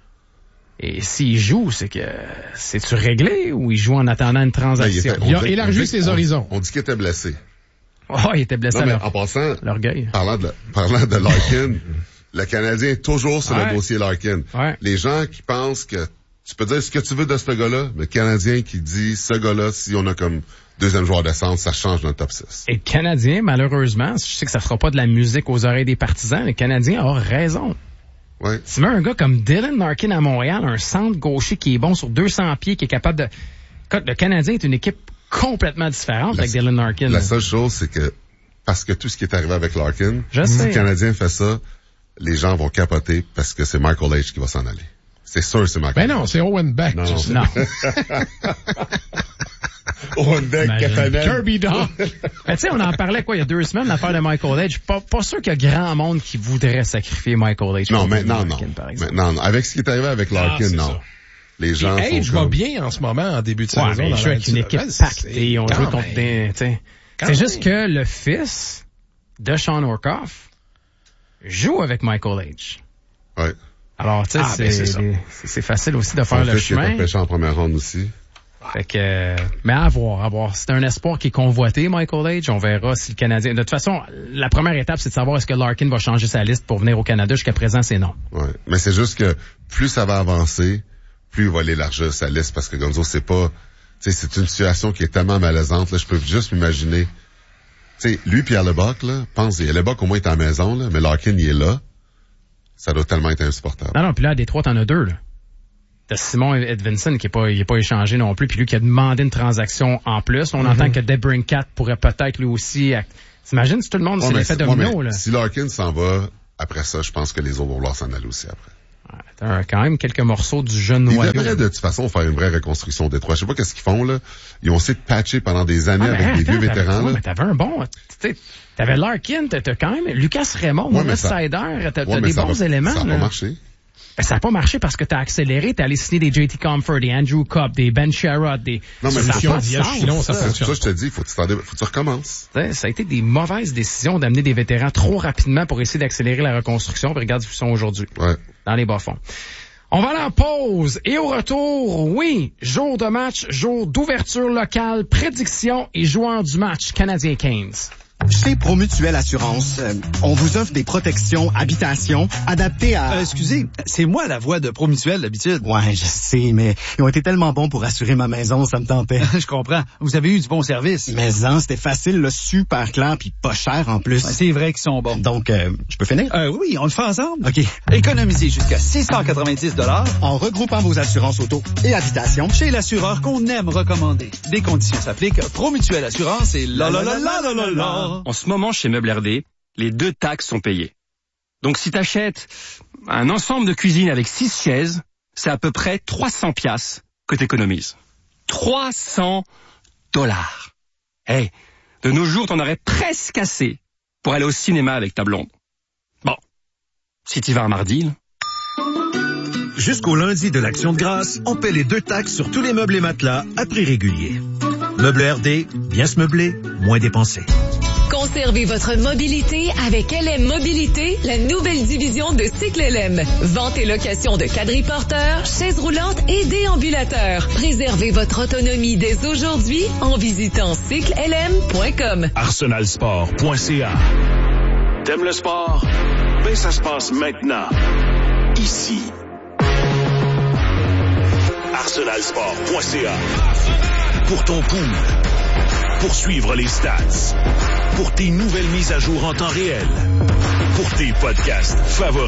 Et s'il joue, c'est que... C'est-tu réglé ou il joue en attendant une Ben, transaction? était- Il a on dit- élargi on dit- ses on- horizons. On dit qu'il était blessé. Oh, il était blessé Non, à mais l'or- en passant, l'orgueil. parlant de, parlant de Larkin, le Canadien est toujours sur Ouais. le dossier Larkin. Ouais. Les gens qui pensent que tu peux dire ce que tu veux de ce gars-là, mais le Canadien qui dit ce gars-là, si on a comme deuxième joueur de centre, ça change dans le top six. Et le Canadien, malheureusement, je sais que ça fera pas de la musique aux oreilles des partisans, le Canadien a raison. Ouais. Tu mets un gars comme Dylan Larkin à Montréal, un centre gaucher qui est bon sur deux cents pieds, qui est capable de... Écoute, le Canadien est une équipe complètement différente La- avec Dylan Larkin. La seule chose, c'est que parce que tout ce qui est arrivé avec Larkin, Je si sais. le Canadien fait ça, les gens vont capoter parce que c'est Michael H qui va s'en aller. C'est sûr, c'est Michael. Ben non, c'est Owen Beck. Non, non. Non. Owen Beck, Imagine. Kapanen. Kirby Dog. Mais tu sais, on en parlait quoi il y a deux semaines, l'affaire de Michael Edge. Pas, pas sûr qu'il y a grand monde qui voudrait sacrifier Michael Edge. Non, pour maintenant, Dylan non. Larkin, par exemple. Maintenant, non. Avec ce qui est arrivé avec Larkin, Ah, c'est non. ça. Les gens Puis Age sont va comme... bien en ce moment, en début de Ouais, saison. mais dans il joue la avec une N équipe C A A. pactée. On Quand joue contre même. des... tu sais. Quand C'est même. juste que le fils de Sean Orkoff joue avec Michael Edge. Ouais. Alors, tu sais, Ah, c'est, ben, c'est ça. c'est, c'est facile aussi de faire Son le fils qui est chemin. repêché en première ronde aussi. Fait que, euh, mais à voir, à voir. C'est un espoir qui est convoité, Michael Edge. On verra si le Canadien... De toute façon, la première étape, c'est de savoir est-ce que Larkin va changer sa liste pour venir au Canada. Jusqu'à présent, c'est non. Ouais. Mais c'est juste que plus ça va avancer, plus il va élargir sa liste parce que Gonzo, c'est pas... Tu sais, c'est une situation qui est tellement malaisante. Là, je peux juste m'imaginer... Tu sais, lui puis Hellebuck, là, pense-y. Hellebuck, au moins, est à la maison, là, mais Larkin, il est là. Ça doit tellement être insupportable. Non, non, puis là, à Détroit, t'en as deux, là. T'as Simon Edvinson qui est pas, il est pas échangé non plus, puis lui qui a demandé une transaction en plus. On Mm-hmm. entend que DeBrincat pourrait peut-être lui aussi... ac- T'imagines si tout le monde, Ouais, c'est mais l'effet c'est- ouais, domino, mais là. si Larkin s'en va, après ça, je pense que les autres vont vouloir s'en aller aussi après. Ouais, t'as quand même quelques morceaux du jeune Ils noyau. devraient de toute façon faire une vraie reconstruction des trois. Je sais pas qu'est-ce qu'ils font, là. Ils ont essayé de patcher pendant des années Ah, mais avec des attends, vieux t'avais- vétérans, ouais, là. mais t'avais un bon... Tu sais, t'avais Larkin, t'as t'as quand même Lucas Raymond, Ouais, mais Maurice ça- Sider, t'as Ouais, t'as mais des ça bons va- éléments, Ça a là. pas marché. Ben, ça n'a pas marché parce que t'as accéléré, t'es allé signer des J T Comfort, des Andrew Cobb, des Ben Sherrod, des... Non, mais ça faut- a pas de Diaz sens, Filon, ça ça. fonctionne. Ça, je te dis, faut que tu, t'en dé- faut que tu recommences. Tu sais, Ça a été des mauvaises décisions d'amener des vétérans trop rapidement pour essayer d'accélérer la reconstruction. Puis regarde où ils sont aujourd'hui, Ouais. dans les bas-fonds. On va aller en pause et au retour, oui, jour de match, jour d'ouverture locale, prédiction et joueur du match, Canadien Canes. Chez Promutuelle Assurance, euh, on vous offre des protections habitation adaptées à... Euh, excusez, c'est moi la voix de Promutuelle d'habitude. Ouais, je sais, mais ils ont été tellement bons pour assurer ma maison, ça me tentait. Je comprends. Vous avez eu du bon service. Mais hein, c'était facile, là, super clair, puis pas cher en plus. Ouais, c'est vrai qu'ils sont bons. Donc, euh, je peux finir? Euh, oui, on le fait ensemble. OK. Économisez jusqu'à six cent quatre-vingt-dix dollars En regroupant vos assurances auto et habitation. chez l'assureur qu'on aime recommander. Des conditions s'appliquent. Promutuelle Assurance et la la la la la la la. En ce moment, chez Meubles R D, les deux taxes sont payées. Donc si t'achètes un ensemble de cuisine avec six chaises, c'est à peu près trois cents piastres que t'économises. trois cents dollars. Hey, de nos jours, t'en aurais presque assez pour aller au cinéma avec ta blonde. Bon, si t'y vas un mardi, là. Jusqu'au lundi de l'Action de grâce, on paie les deux taxes sur tous les meubles et matelas à prix régulier. Meubles R D, bien se meubler, moins dépenser. Conservez votre mobilité avec L M Mobilité, la nouvelle division de Cycle L M. Vente et location de quadriporteurs, chaises roulantes et déambulateurs. Préservez votre autonomie dès aujourd'hui en visitant cycle l m point com. arsenal sport point c a. T'aimes le sport? Ben, ça se passe maintenant. Ici. arsenal sport point c a. Pour ton pool. Pour suivre les stats. Pour tes nouvelles mises à jour en temps réel. Pour tes podcasts favoris.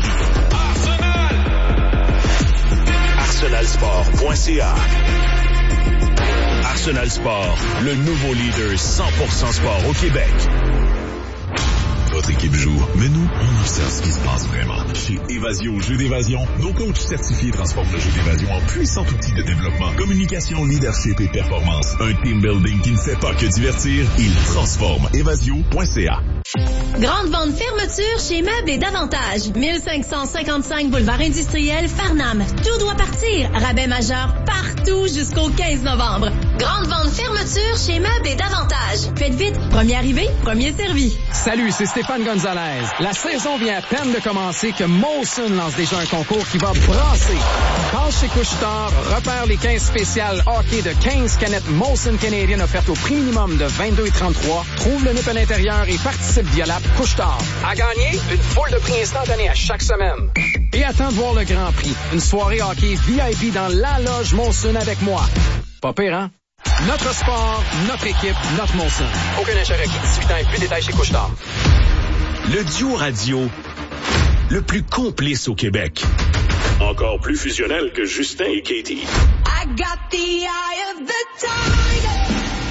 arsenal sport point c a. Arsenal Sport, le nouveau leader cent pour cent sport au Québec. Votre équipe joue, mais nous, on observe ce qui se passe vraiment. Chez Évasion Jeux d'évasion, nos coachs certifiés transforment le jeu d'évasion en puissant outil de développement, communication, leadership et performance. Un team building qui ne fait pas que divertir, il transforme. évasion point c a. Grande vente fermeture chez Meubles et Davantage. mille cinq cent cinquante-cinq boulevard industriel, Farnham. Tout doit partir. Rabais majeur partout jusqu'au quinze novembre. Grande vente fermeture chez Meubles et Davantage. Faites vite. Premier arrivé, premier servi. Salut, c'est Stéphane Gonzalez. La saison vient à peine de commencer que Molson lance déjà un concours qui va brasser. Passe chez Couche-Tard, repère les quinze spéciales hockey de quinze canettes Molson Canadian offertes au prix minimum de vingt-deux et trente-trois. Trouve le nip à l'intérieur et participe via l'app Couche-Tard. À gagner, une foule de prix instantanés à chaque semaine. Et attends de voir le Grand Prix. Une soirée hockey V I P dans la loge Molson avec moi. Pas pire, hein? Notre sport, notre équipe, notre Molson. Aucun achat requis. dix-huit ans et plus, détails chez Couche-Tard. Le duo radio le plus complice au Québec. Encore plus fusionnel que Justin et Katie. I got the eye of the tiger.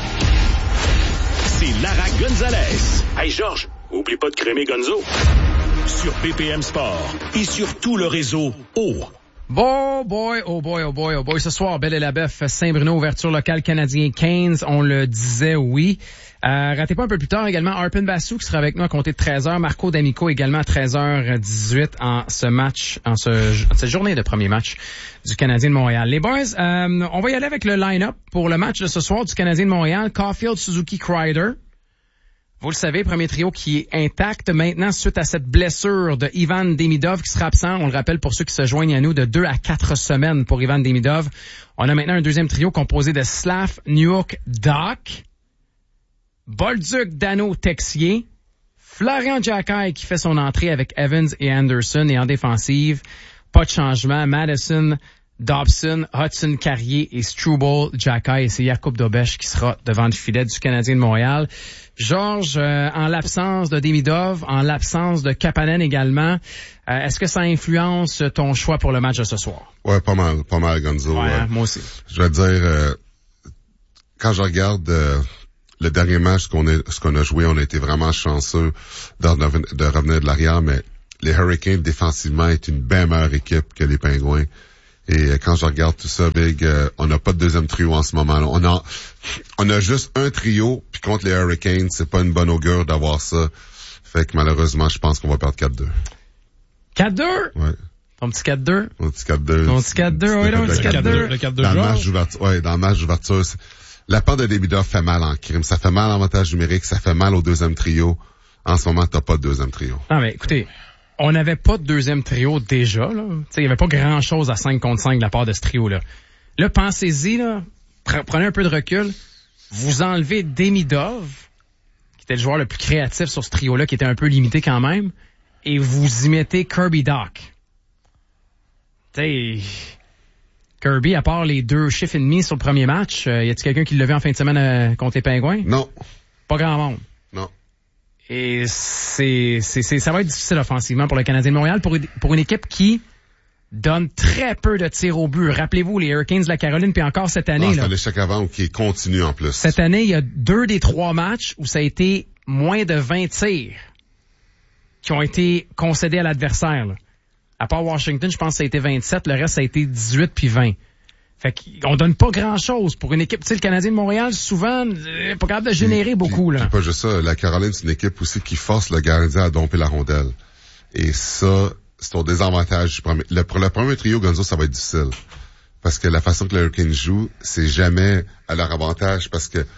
C'est Lara Gonzalez. Hey Georges, oublie pas de crémer Gonzo. Sur B P M Sport et sur tout le réseau O. Bon boy, oh boy, oh boy, oh boy. Ce soir, Belle et la Bœuf, Saint-Bruno, ouverture locale canadien quinze. On le disait, oui. Euh, ratez pas un peu plus tard également Arpin Bassou qui sera avec nous à compter de treize heures. Marco D'Amico également à treize heures dix-huit en ce match, en ce, cette journée de premier match du Canadien de Montréal. Les boys, euh, on va y aller avec le line-up pour le match de ce soir du Canadien de Montréal. Caulfield, Suzuki, Kreider. Vous le savez, premier trio qui est intact maintenant suite à cette blessure de Ivan Demidov qui sera absent. On le rappelle pour ceux qui se joignent à nous, de deux à quatre semaines pour Ivan Demidov. On a maintenant un deuxième trio composé de Slav, Newhook, Doc, Bolduc, Dano, Texier, Florian Jacquet qui fait son entrée avec Evans et Anderson, et en défensive, pas de changement, Madison, Dobson, Hudson, Carrier et Struble, Jacquet, et c'est Jakub Dobeš qui sera devant le filet du Canadien de Montréal. Georges, euh, en l'absence de Demidov, en l'absence de Kapanen également, euh, est-ce que ça influence ton choix pour le match de ce soir? Ouais, pas mal, pas mal, Gonzo. Ouais, euh, moi aussi. Je vais te dire, euh, quand je regarde euh, le dernier match qu'on a, ce qu'on a joué, on a été vraiment chanceux de, de, de revenir de l'arrière, mais les Hurricanes défensivement est une bien meilleure équipe que les Pingouins. Et euh, quand je regarde tout ça, Big, euh, on n'a pas de deuxième trio en ce moment. On a, on a juste un trio, puis contre les Hurricanes, c'est pas une bonne augure d'avoir ça. Fait que malheureusement, je pense qu'on va perdre quatre deux. quatre deux? Ouais. Ton petit quatre deux? Ton petit quatre deux. Ton petit quatre deux, oui, non, le petit quatre deux. Le quatre deux dans le Georges. match d'ouverture, ouais, dans le match d'ouverture, c'est- la part de Demidov fait mal en crime. Ça fait mal en avantage numérique, ça fait mal au deuxième trio. En ce moment, t'as pas de deuxième trio. Non, mais écoutez, on n'avait pas de deuxième trio déjà, là. Tu sais, il y avait pas grand-chose à cinq contre cinq de la part de ce trio-là. Là, pensez-y, là. Pre- Prenez un peu de recul. Vous enlevez Demidov, qui était le joueur le plus créatif sur ce trio-là, qui était un peu limité quand même, et vous y mettez Kirby Dach. Tu sais, Kirby, à part les deux chiffres et demi sur le premier match, euh, y a-t-il quelqu'un qui l'a vu en fin de semaine euh, contre les Pingouins? Non. Pas grand monde. Non. Et c'est, c'est, c'est, ça va être difficile offensivement pour le Canadien de Montréal, pour, pour une équipe qui donne très peu de tirs au but. Rappelez-vous, les Hurricanes de la Caroline, puis encore cette année, Ah, c'est là, un échec avant qui continue en plus. cette année, il y a deux des trois matchs où ça a été moins de vingt tirs qui ont été concédés à l'adversaire, là. À part Washington, je pense que ça a été vingt-sept, le reste, ça a été dix-huit puis vingt. Fait qu'on donne pas grand-chose pour une équipe. Tu sais, le Canadien de Montréal, souvent, euh, pas capable de générer Puis- beaucoup, puis- là. puis pas juste ça. La Caroline, c'est une équipe aussi qui force le gardien à domper la rondelle. Et ça, c'est au désavantage du premier. Le, pour le premier trio, Gonzo, ça va être difficile. Parce que la façon que les Hurricanes jouent, c'est jamais à leur avantage. Parce que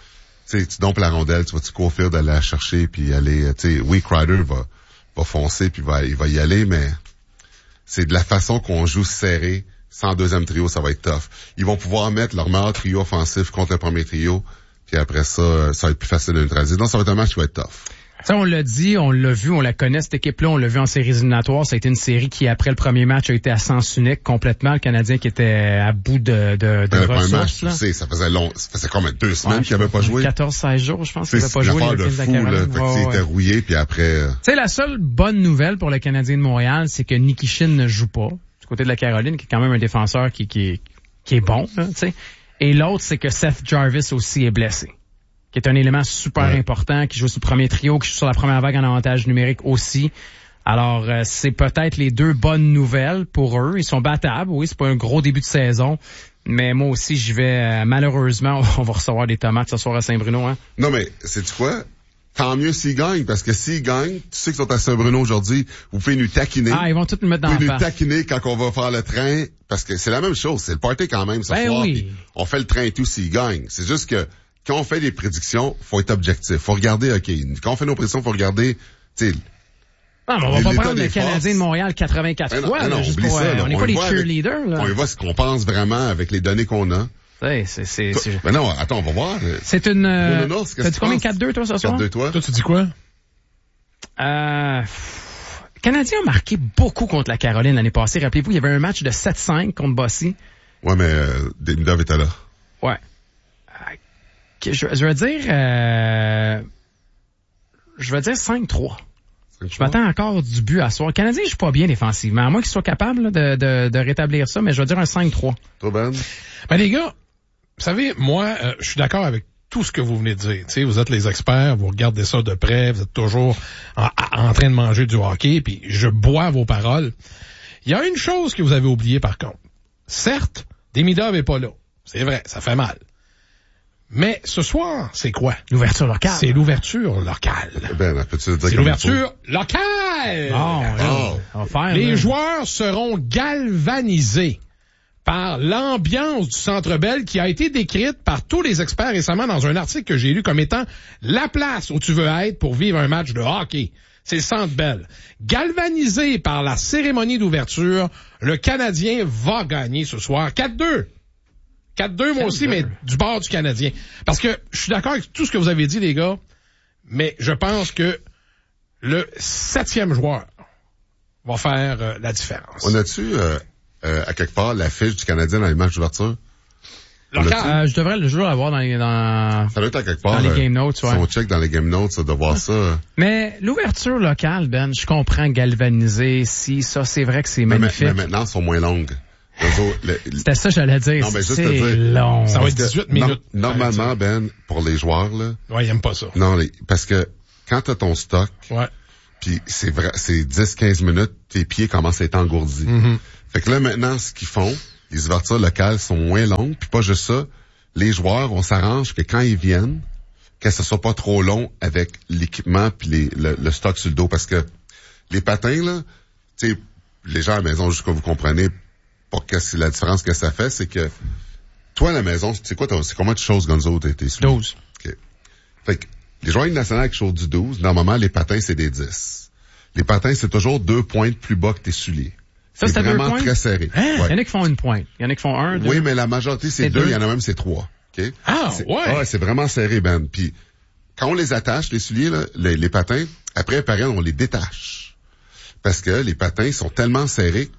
tu sais, tu dompes la rondelle, tu vas-tu courir d'aller la chercher puis aller, tu sais, oui, Kreider va, va foncer puis va, il va y aller, mais c'est de la façon qu'on joue serré. Sans deuxième trio, ça va être tough. Ils vont pouvoir mettre leur meilleur trio offensif contre le premier trio, puis après ça, ça va être plus facile de neutraliser. Donc, ça va être un match qui va être tough. Ça, on l'a dit, on l'a vu, on la connaît, cette équipe-là, on l'a vu en séries éliminatoires. Ça a été une série qui, après le premier match, a été à sens unique complètement. Le Canadien qui était à bout de, de, de le ressources. Match, là. Tu sais, ça faisait long, ça faisait combien, deux semaines ouais, qu'il n'avait pas joué? quatorze seize jours, je pense qu'il n'avait pas joué. joué. C'est une affaire de fou, là. Fait que ouais, il était rouillé, puis après... Euh... Tu sais, la seule bonne nouvelle pour le Canadien de Montréal, c'est que Nikishin ne joue pas. Du côté de la Caroline, qui est quand même un défenseur qui, qui, qui est bon, tu sais. Et l'autre, c'est que Seth Jarvis aussi est blessé, qui est un élément super ouais. important, qui joue sur le premier trio, qui joue sur la première vague en avantage numérique aussi. Alors, euh, c'est peut-être les deux bonnes nouvelles pour eux. Ils sont battables, oui, c'est pas un gros début de saison. Mais moi aussi, j'y vais, euh, malheureusement, on va recevoir des tomates ce soir à Saint-Bruno, hein. Non, mais, sais-tu quoi? Tant mieux s'ils gagnent, parce que s'ils gagnent, tu sais qu'ils sont à Saint-Bruno aujourd'hui, vous pouvez nous taquiner. Ah, ils vont tous nous mettre dans la face. Vous pouvez nous taquiner quand on va faire le train, parce que c'est la même chose, c'est le party quand même ce ben soir. Oui. On fait le train et tout s'ils gagnent. C'est juste que quand on fait des prédictions, faut être objectif. Faut regarder, OK, quand on fait nos prédictions, faut regarder, tu sais... Non, mais on va pas prendre le Canadien de Montréal quatre-vingt-quatre ben non, fois, ben non, là, juste oublie pour, ça, là. on n'est pas les cheerleaders, là. On y voit ce qu'on pense vraiment avec les données qu'on a. C'est, c'est, c'est, c'est... Ben non, attends, on va voir. C'est une, euh... Nounours, t'as dit combien quatre deux, toi, ce soir? quatre deux, toi? Toi, tu dis quoi? Euh, le Canadien a marqué beaucoup contre la Caroline l'année passée. Rappelez-vous, il y avait un match de sept cinq contre Bossy. Ouais, mais euh, Demidov était là. Ouais. Euh, je, je veux dire... Euh, je veux dire cinq trois. Je m'attends encore du but à soir. Le Canadien joue pas bien défensivement. À moins qu'il soit capable là, de, de, de rétablir ça, mais je veux dire un cinq trois. Toi, Ben? Ben les gars, vous savez, moi, euh, je suis d'accord avec tout ce que vous venez de dire. Tu sais, vous êtes les experts, vous regardez ça de près, vous êtes toujours en, en train de manger du hockey, puis je bois vos paroles. Il y a une chose que vous avez oubliée par contre. Certes, Demidov est pas là. C'est vrai, ça fait mal. Mais ce soir, c'est quoi? L'ouverture locale. C'est l'ouverture locale. Ben, peux-tu dire c'est l'ouverture locale. Oh, oh. On va faire, les là. joueurs seront galvanisés par l'ambiance du Centre Bell qui a été décrite par tous les experts récemment dans un article que j'ai lu comme étant la place où tu veux être pour vivre un match de hockey. C'est le Centre Bell. Galvanisé par la cérémonie d'ouverture, le Canadien va gagner ce soir quatre deux. quatre deux, moi aussi, mais du bord du Canadien. Parce que je suis d'accord avec tout ce que vous avez dit, les gars, mais je pense que le septième joueur va faire euh, la différence. On a-tu, euh, euh, à quelque part, la fiche du Canadien dans les matchs d'ouverture? Euh, je devrais le jour l'avoir dans les, dans, ça doit être à quelque part, dans les euh, game notes. Ouais. Si on check dans les game notes, ça, de voir ça. Mais l'ouverture locale, Ben, je comprends galvaniser, si, ça, c'est vrai que c'est mais magnifique. Mais maintenant, elles sont moins longues. Autres, le, C'était ça, j'allais dire. Non, mais juste c'est te dire, long. Ça va être dix-huit minutes. No, normalement, Ben, pour les joueurs, là. Ouais, ils aiment pas ça. Non, les, parce que quand t'as ton stock. Ouais. Puis c'est vrai, c'est dix quinze minutes, tes pieds commencent à être engourdis. Mm-hmm. Fait que là, maintenant, ce qu'ils font, les ouvertures locales sont moins longues, puis pas juste ça. Les joueurs, on s'arrange que quand ils viennent, que ce soit pas trop long avec l'équipement puis les, le, le stock sur le dos. Parce que les patins, là, tu sais, les gens à la maison, juste que vous comprenez pas que c'est la différence que ça fait, c'est que toi, à la maison, c'est quoi, c'est combien de choses, Gonzo, t'es, t'es douze. OK. Fait que les joueurs nationaux qui sont du douze, normalement, les patins, c'est des dix. Les patins, c'est toujours deux pointes plus bas que tes souliers. Ça, c'est c'est vraiment deux très serré. Hein? Ouais. Il y en a qui font une pointe. Il y en a qui font un, deux. Oui, mais la majorité, c'est, c'est deux. deux. Il y en a même, c'est trois. Okay? Ah, c'est, ouais. Ouais, c'est vraiment serré, Ben. Puis, quand on les attache, les souliers, là, les, les patins, après, pareil, on les détache. Parce que les patins sont tellement serrés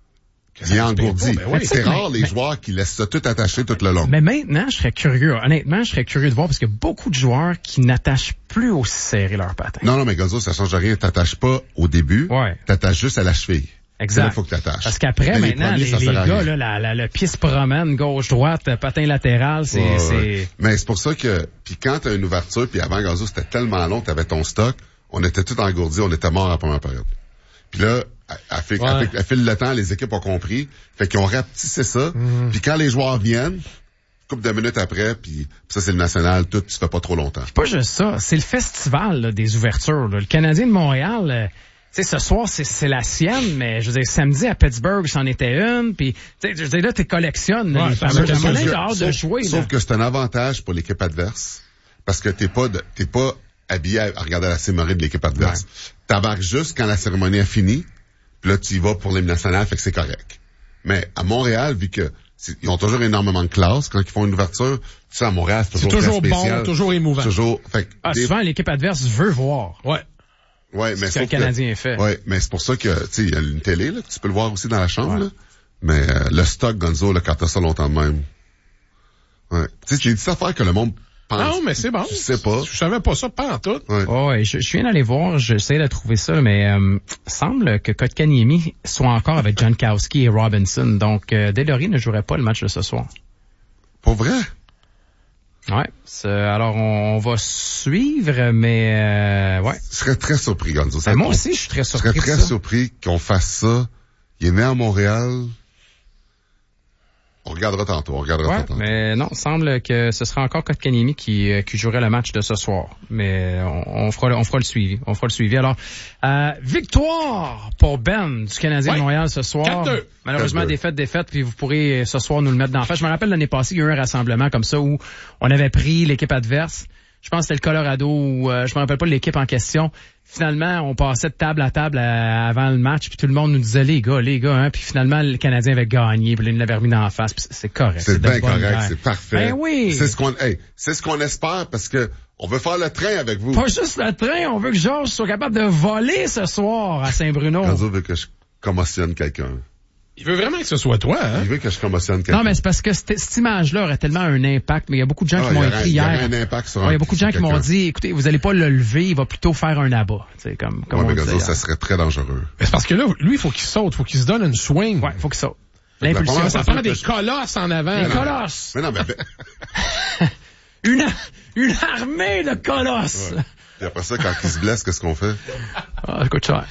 qu'il est engourdi. Ben oui. C'est rare, les mais, joueurs qui laissent ça tout attaché tout le long. Mais maintenant, je serais curieux. Honnêtement, je serais curieux de voir parce qu'il y a beaucoup de joueurs qui n'attachent plus aussi serré leurs patins. Non, non, mais Gonzo, ça change rien. T'attaches pas au début. Ouais. T'attaches juste à la cheville. Exact. Il faut que t'attaches. Parce qu'après, mais maintenant, les, premiers, les, les gars, là, la, la, le pied se promène, gauche-droite, patin latéral, c'est, ouais, c'est... Ouais. Mais c'est pour ça que, puis quand t'as une ouverture, puis avant, Gonzo, c'était tellement long, t'avais ton stock, on était tout engourdis, on était morts à la première période. Puis là, à, à, fil, ouais. à, à fil le temps, les équipes ont compris, fait qu'ils ont rapetissé ça, mm. Puis quand les joueurs viennent, couple de minutes après, puis ça, c'est le national, tout, tu fais pas trop longtemps. C'est pas juste ça, c'est le festival là, des ouvertures. Là. Le Canadien de Montréal... Euh, tu sais, ce soir, c'est, c'est la sienne, mais je veux dire, samedi à Pittsburgh, c'en était une, puis tu sais, je veux dire, là, tu collectionnes, ouais, les fameux. J'ai hâte de jouer. Sauf là. Que c'est un avantage pour l'équipe adverse, parce que t'es pas, de, t'es pas habillé à, à regarder la cérémonie de l'équipe adverse. Ouais. T'embarques juste quand la cérémonie a fini, puis là, tu y vas pour l'hymne national, fait que c'est correct. Mais à Montréal, vu que ils ont toujours énormément de classe quand ils font une ouverture, tu sais, à Montréal, c'est toujours, c'est toujours très spécial. bon, toujours émouvant. Toujours, fait que ah, des... souvent, l'équipe adverse veut voir. Ouais. Ouais, mais c'est ce que le Canadien que, fait. Ouais, mais c'est pour ça que, tu sais, il y a une télé, là, que tu peux le voir aussi dans la chambre, ouais. là. Mais, euh, le stock, Gonzo, là, quand t'as ça longtemps de même. Ouais. Tu sais, j'ai dit ça à faire que le monde pense. Non, mais c'est bon. Je sais pas. Je savais pas ça, pas en tout. Ouais. Oh, ouais, je, je viens d'aller voir, j'essaie de trouver ça, mais, euh, semble que Kotkaniemi soit encore avec Jankowski et Robinson. Donc, euh, Delory ne jouerait pas le match de ce soir. Pour vrai? Ouais. Alors, on, on va suivre, mais euh, ouais. Je serais très surpris, Gonzo. Ben, moi aussi, je suis très surpris. Je serais très surpris qu'on fasse ça. Il est né à Montréal. On regardera tantôt, on regardera ouais, tantôt. Mais non, semble que ce sera encore Kotkaniemi qui, qui jouerait le match de ce soir. Mais on, on fera, on fera le suivi. On fera le suivi. Alors, euh, victoire pour Ben du Canadien ouais. de Montréal ce soir. quatre deux. Malheureusement, défaite, défaite, puis vous pourrez ce soir nous le mettre d'en face. Je me rappelle l'année passée, il y a eu un rassemblement comme ça où on avait pris l'équipe adverse. Je pense que c'était le Colorado ou euh, je me rappelle pas l'équipe en question. Finalement, on passait de table à table à, avant le match, puis tout le monde nous disait les gars, les gars, hein, puis finalement le Canadien avait gagné, puis là, il l'avait remis d'en face, puis c'est correct. C'est, c'est bien correct, guerre. C'est parfait. Ben oui. C'est ce qu'on, hey, c'est ce qu'on espère parce que on veut faire le train avec vous. Pas juste le train, on veut que Georges soit capable de voler ce soir à Saint-Bruno. Gonzo veut que je commotionne quelqu'un. Il veut vraiment que ce soit toi, hein? Il veut que je commotionne quelqu'un. Non, mais c'est parce que cette, cette image-là aurait tellement un impact, mais il y a beaucoup de gens ah, qui m'ont écrit hier. Il y a un impact sur ouais, un, il y a beaucoup de gens qui quelqu'un. m'ont dit, écoutez, vous allez pas le lever, il va plutôt faire un abat. Tu sais, comme, comme ouais, on mais disait, Gonzo, ça serait très dangereux. Mais c'est parce que là, lui, il faut qu'il saute, il faut qu'il se donne une swing. Ouais, il faut qu'il saute. L'impulsion. Ça prend des colosses en avant. Des colosses. Mais non, mais... une, une armée de colosses. Ouais. Et après ça, quand il se blesse, qu'est-ce qu'on fait? Ah, écoute ça.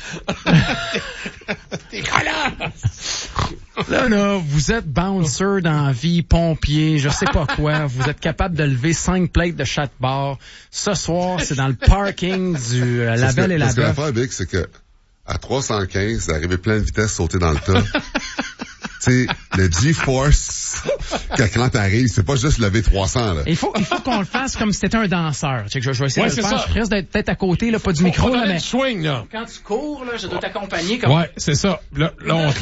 Des colosses! Là, là, vous êtes bouncer dans la vie, pompier, je sais pas quoi. Vous êtes capable de lever cinq plates de chaque bar. Ce soir, c'est dans le parking du euh, La Belle et la Bœuf. Parce que l'affaire, Big, c'est que à trois cent quinze, d'arriver plein de vitesse, sauter dans le tas. Tu sais, le G-Force, quand t'arrives, c'est pas juste lever trois cents, là. Il faut, il faut qu'on le fasse comme si t'étais un danseur. Tu sais, je, je vais essayer ouais, de le c'est faire. Ça. Je reste d'être peut-être à côté, là, pas du micro, là, mais. Swing, là. Quand tu cours, là, je dois t'accompagner comme. Ouais, c'est ça. Là, là, on...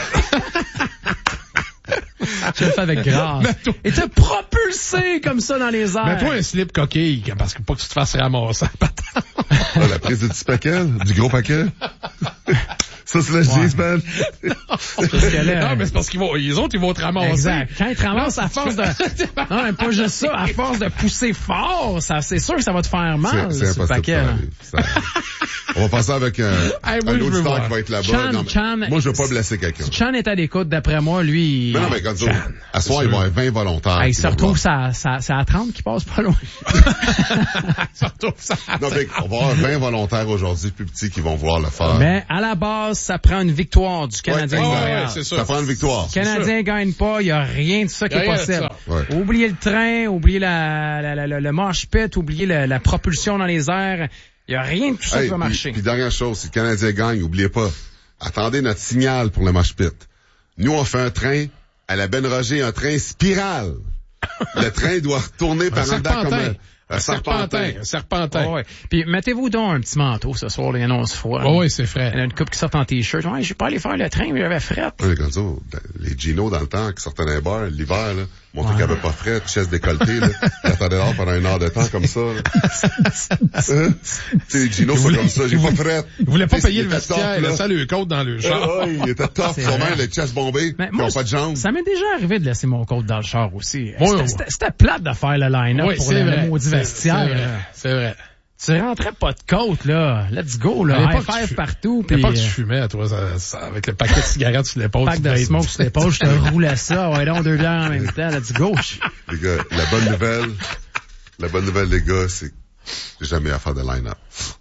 Je le fais avec grâce. Et te propulser comme ça dans les airs. Mets-toi un slip coquille, parce que pas que tu te fasses ramasser. Ah, la prise du petit paquet, du gros paquet. Ça, c'est le ouais. G-Span. Non, mais c'est parce qu'ils vont, les autres, ils vont te ramasser. Exact. Quand ils te ramassent à force de, non, mais pas juste ça, à force de pousser fort, ça, c'est sûr que ça va te faire mal, c'est, c'est ce paquet. Ça, on va passer avec un, hey, moi, un auditeur qui va être là-bas. Chan, non, Chan, moi, je veux pas blesser quelqu'un. Si Chan est à l'écoute, d'après moi, lui... Mais non, mais Gonzo, à soir, il va y avoir vingt volontaires. Hey, il se retrouve, ça, ça, c'est à trente qui passe pas loin. se retrouve ça. Non, mais on va avoir vingt volontaires aujourd'hui, plus petits, qui vont voir le faire. Mais à la base, ça prend une victoire du Canadien. Ouais, de ouais, c'est ça. Ça prend une victoire. Le Canadien gagne pas, il y a rien de ça qui est possible. Ouais. Oubliez le train, oubliez la, la, la, la, le mosh pit, oubliez la, la propulsion dans les airs. Il y a rien de tout ça hey, qui va puis, marcher. Puis dernière chose, si le Canadien gagne, oubliez pas, attendez notre signal pour le mosh pit. Nous, on fait un train à la Ben Roger, un train spirale. Le train doit retourner par en dedans comme un... Un serpentin. Un serpentin. Oh, ouais. Puis mettez-vous donc un petit manteau ce soir, il annonce froid. Oh, oui, c'est frais. Il y a une couple qui sort en t-shirt. Ouais, je vais pas aller faire le train, mais j'avais fret. Oui, comme ça, les Gino dans le temps qui sortaient d'un bar l'hiver, là, montraient ouais. qu'il n'y avait pas fret, chaise décolletée, là. Ils attendaient là pendant une heure de temps comme ça. Tu sais, les Gino sont comme ça, j'ai pas fret. Ils voulaient pas payer le vestiaire, ils laissaient le côte dans le char. Ah, il était top, sûrement, les chaises bombées, qui n'ont pas de jambes. Ça m'est déjà arrivé de laisser mon côte dans le char aussi. Oui, c'était, oui. c'était, c'était plate de faire le line-up oui, pour le, le maudit c'est, vestiaire. C'est vrai. C'est vrai. Tu rentrais pas de côte, là. Let's go, là. High five fu- partout. Puis, pas euh... que tu fumais, toi, ça, ça, avec le paquet de cigarettes sur l'épaule. Pack de smoke sur l'épaule, je te roulais ça. Ouais, donc deux bières en même temps. Let's go. Les gars, la bonne nouvelle, la bonne nouvelle, les gars, c'est que j'ai jamais à faire de line-up.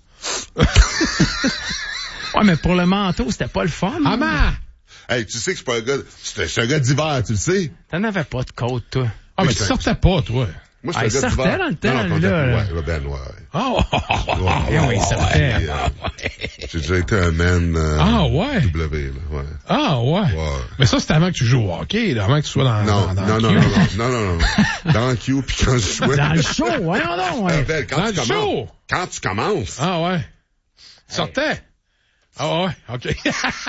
Ouais, mais pour le manteau, c'était pas le fun. Ah, man! Hey, tu sais que je suis pas un gars, je suis un gars d'hiver, tu le sais. T'en avais pas de côte, toi. Ah, mais, mais tu sortais pas, toi. Moi, ah, je suis un gars sortait d'hiver. dans le temps, non, non, lui, là. Ouais, Ben, ouais. Oh, ouais, oui, il sortait. Ouais, euh, j'ai déjà été un man euh, ah, ouais? W, là, ouais. Ah, ouais? Ouais. Mais ça, c'était avant que tu joues au hockey, là, avant que tu sois dans, non, dans, dans non, le non, non, non, non, non, non. Dans le Q, puis quand je jouais. Dans le show, voyons donc, ouais. Ben, quand dans tu le commences. show. Quand tu commences. Ah, ouais. Tu sortais? Ah, ouais, OK. Hey,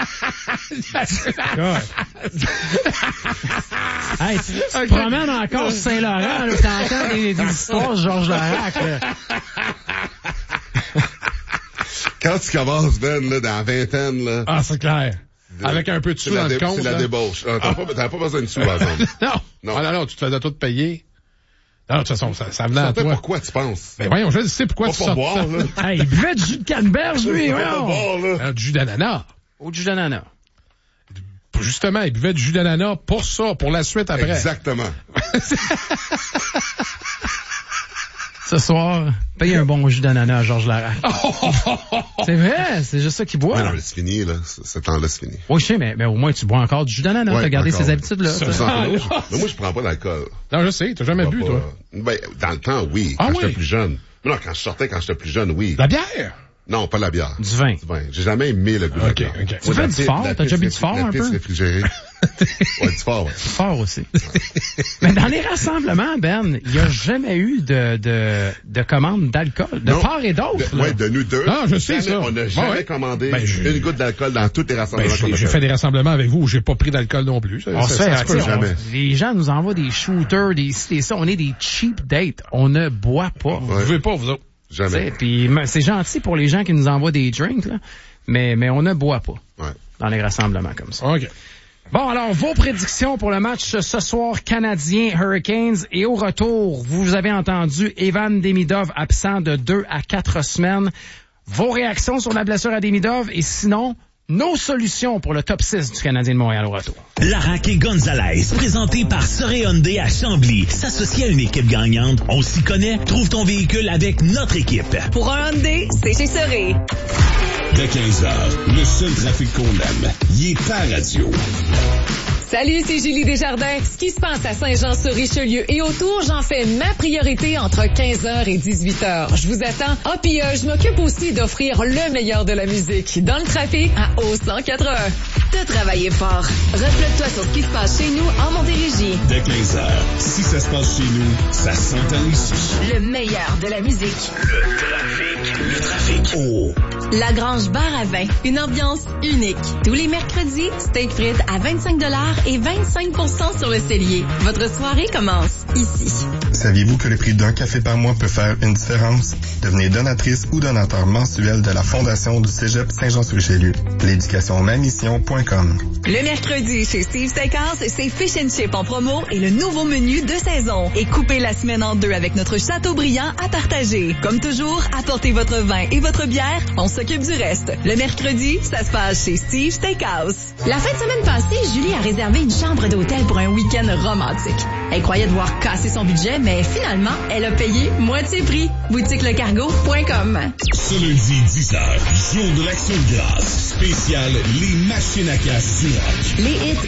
tu, tu te promènes encore sur Saint-Laurent, là, t'entends des, des histoires de Georges Larac, là. Quand tu commences, Ben, là, dans la vingtaine, là. Ah, c'est clair. De, avec un peu de sous dans le compte. C'est la débauche. Ah, t'as, ah. pas, t'as pas besoin de sous, par exemple. non. Non. Ah, non, non, tu te faisais tout payer. Non, de toute façon, ça, ça venait ça à toi. Pourquoi tu penses? Ben voyons, je sais pourquoi pas tu pas sors boire, ça. Là. Hey, il buvait du jus de canneberge, lui, pas voyons. boire, là. Alors, du jus d'ananas. Au jus d'ananas. Justement, il buvait du jus d'ananas pour ça, pour la suite après. Exactement. Ce soir, paye un bon jus d'ananas à Georges Larac. C'est vrai, c'est juste ça qu'il boit. Mais non, c'est fini, là. Ce temps-là, c'est fini. Oui, je sais, mais, mais au moins, tu bois encore du jus d'ananas. Ouais, t'as gardé ces habitudes-là. Ça, ça. Ah, mais moi, je prends pas d'alcool. Non, je sais, t'as jamais bu, pas... toi. Ben, dans le temps, oui. Ah, quand oui? j'étais plus jeune. Mais non, quand je sortais, quand j'étais plus jeune, oui. La bière? Non, pas la bière. Du vin. Du vin. J'ai jamais aimé le goût de okay, la bière. Okay. Tu fais du fort? T'as déjà bu du fort un peu? Réfrigéré. Ouais, du fort, ouais. Du fort aussi. Mais dans les rassemblements, Ben, il n'y a jamais eu de, de, de commande d'alcool. De non, part et d'autre. Oui, de nous deux. Non, je sais jamais, ça. On n'a jamais ouais. commandé ben, une goutte d'alcool dans tous les rassemblements. Ben, j'ai fait des rassemblements avec vous où j'ai pas pris d'alcool non plus. Ça, on ça, se fait, ça, ça, on, jamais. Les gens nous envoient des shooters, des des ça. On est des cheap dates. On ne boit pas. Vous ne buvez pas, vous autres. Jamais. Puis c'est gentil pour les gens qui nous envoient des drinks, là, mais, mais on ne boit pas ouais. dans les rassemblements comme ça. OK. Bon, alors, vos prédictions pour le match ce soir, Canadiens Hurricanes. Et au retour, vous avez entendu Evan Demidov absent de deux à quatre semaines. Vos réactions sur la blessure à Demidov et sinon, nos solutions pour le top six du Canadien de Montréal au retour. Larac et Gonzalez, présenté par Soré Hyundai à Chambly. S'associer à une équipe gagnante, on s'y connaît. Trouve ton véhicule avec notre équipe. Pour un Hyundai, c'est chez Soré. Dès quinze heures, le seul trafic qu'on aime, il est pas radio. Salut, c'est Julie Desjardins. Ce qui se passe à Saint-Jean-sur-Richelieu et autour, j'en fais ma priorité entre quinze heures et dix-huit heures. Je vous attends. Ah, puis euh, je m'occupe aussi d'offrir le meilleur de la musique dans le trafic à O cent quatre-vingts. T'as travaillé fort. Reflète-toi sur ce qui se passe chez nous en Montérégie. Dès quinze heures, si ça se passe chez nous, ça s'entend ici. Le meilleur de la musique. Le trafic. Le trafic. Oh. La Grange Bar à vin. Une ambiance unique. Tous les mercredis, steak frites à vingt-cinq dollars et vingt-cinq pour cent sur le cellier. Votre soirée commence ici. Saviez-vous que le prix d'un café par mois peut faire une différence? Devenez donatrice ou donateur mensuel de la Fondation du Cégep Saint-Jean-sur-Richelieu. L'éducation ma mission point com. Le mercredi, chez Steve Steakhouse, c'est Fish and Chip en promo et le nouveau menu de saison. Et coupez la semaine en deux avec notre Chateaubriand à partager. Comme toujours, apportez votre vin et votre bière, on s'occupe du reste. Le mercredi, ça se passe chez Steve Steakhouse. La fin de semaine passée, Julie a réservé une chambre d'hôtel pour un week-end romantique. Elle croyait devoir casser son budget, mais finalement, elle a payé moitié prix. boutique le cargo point com. Ce lundi, dix heures, jour de l'action de grâce. Spécial Les Machines à cash du rock. Les hits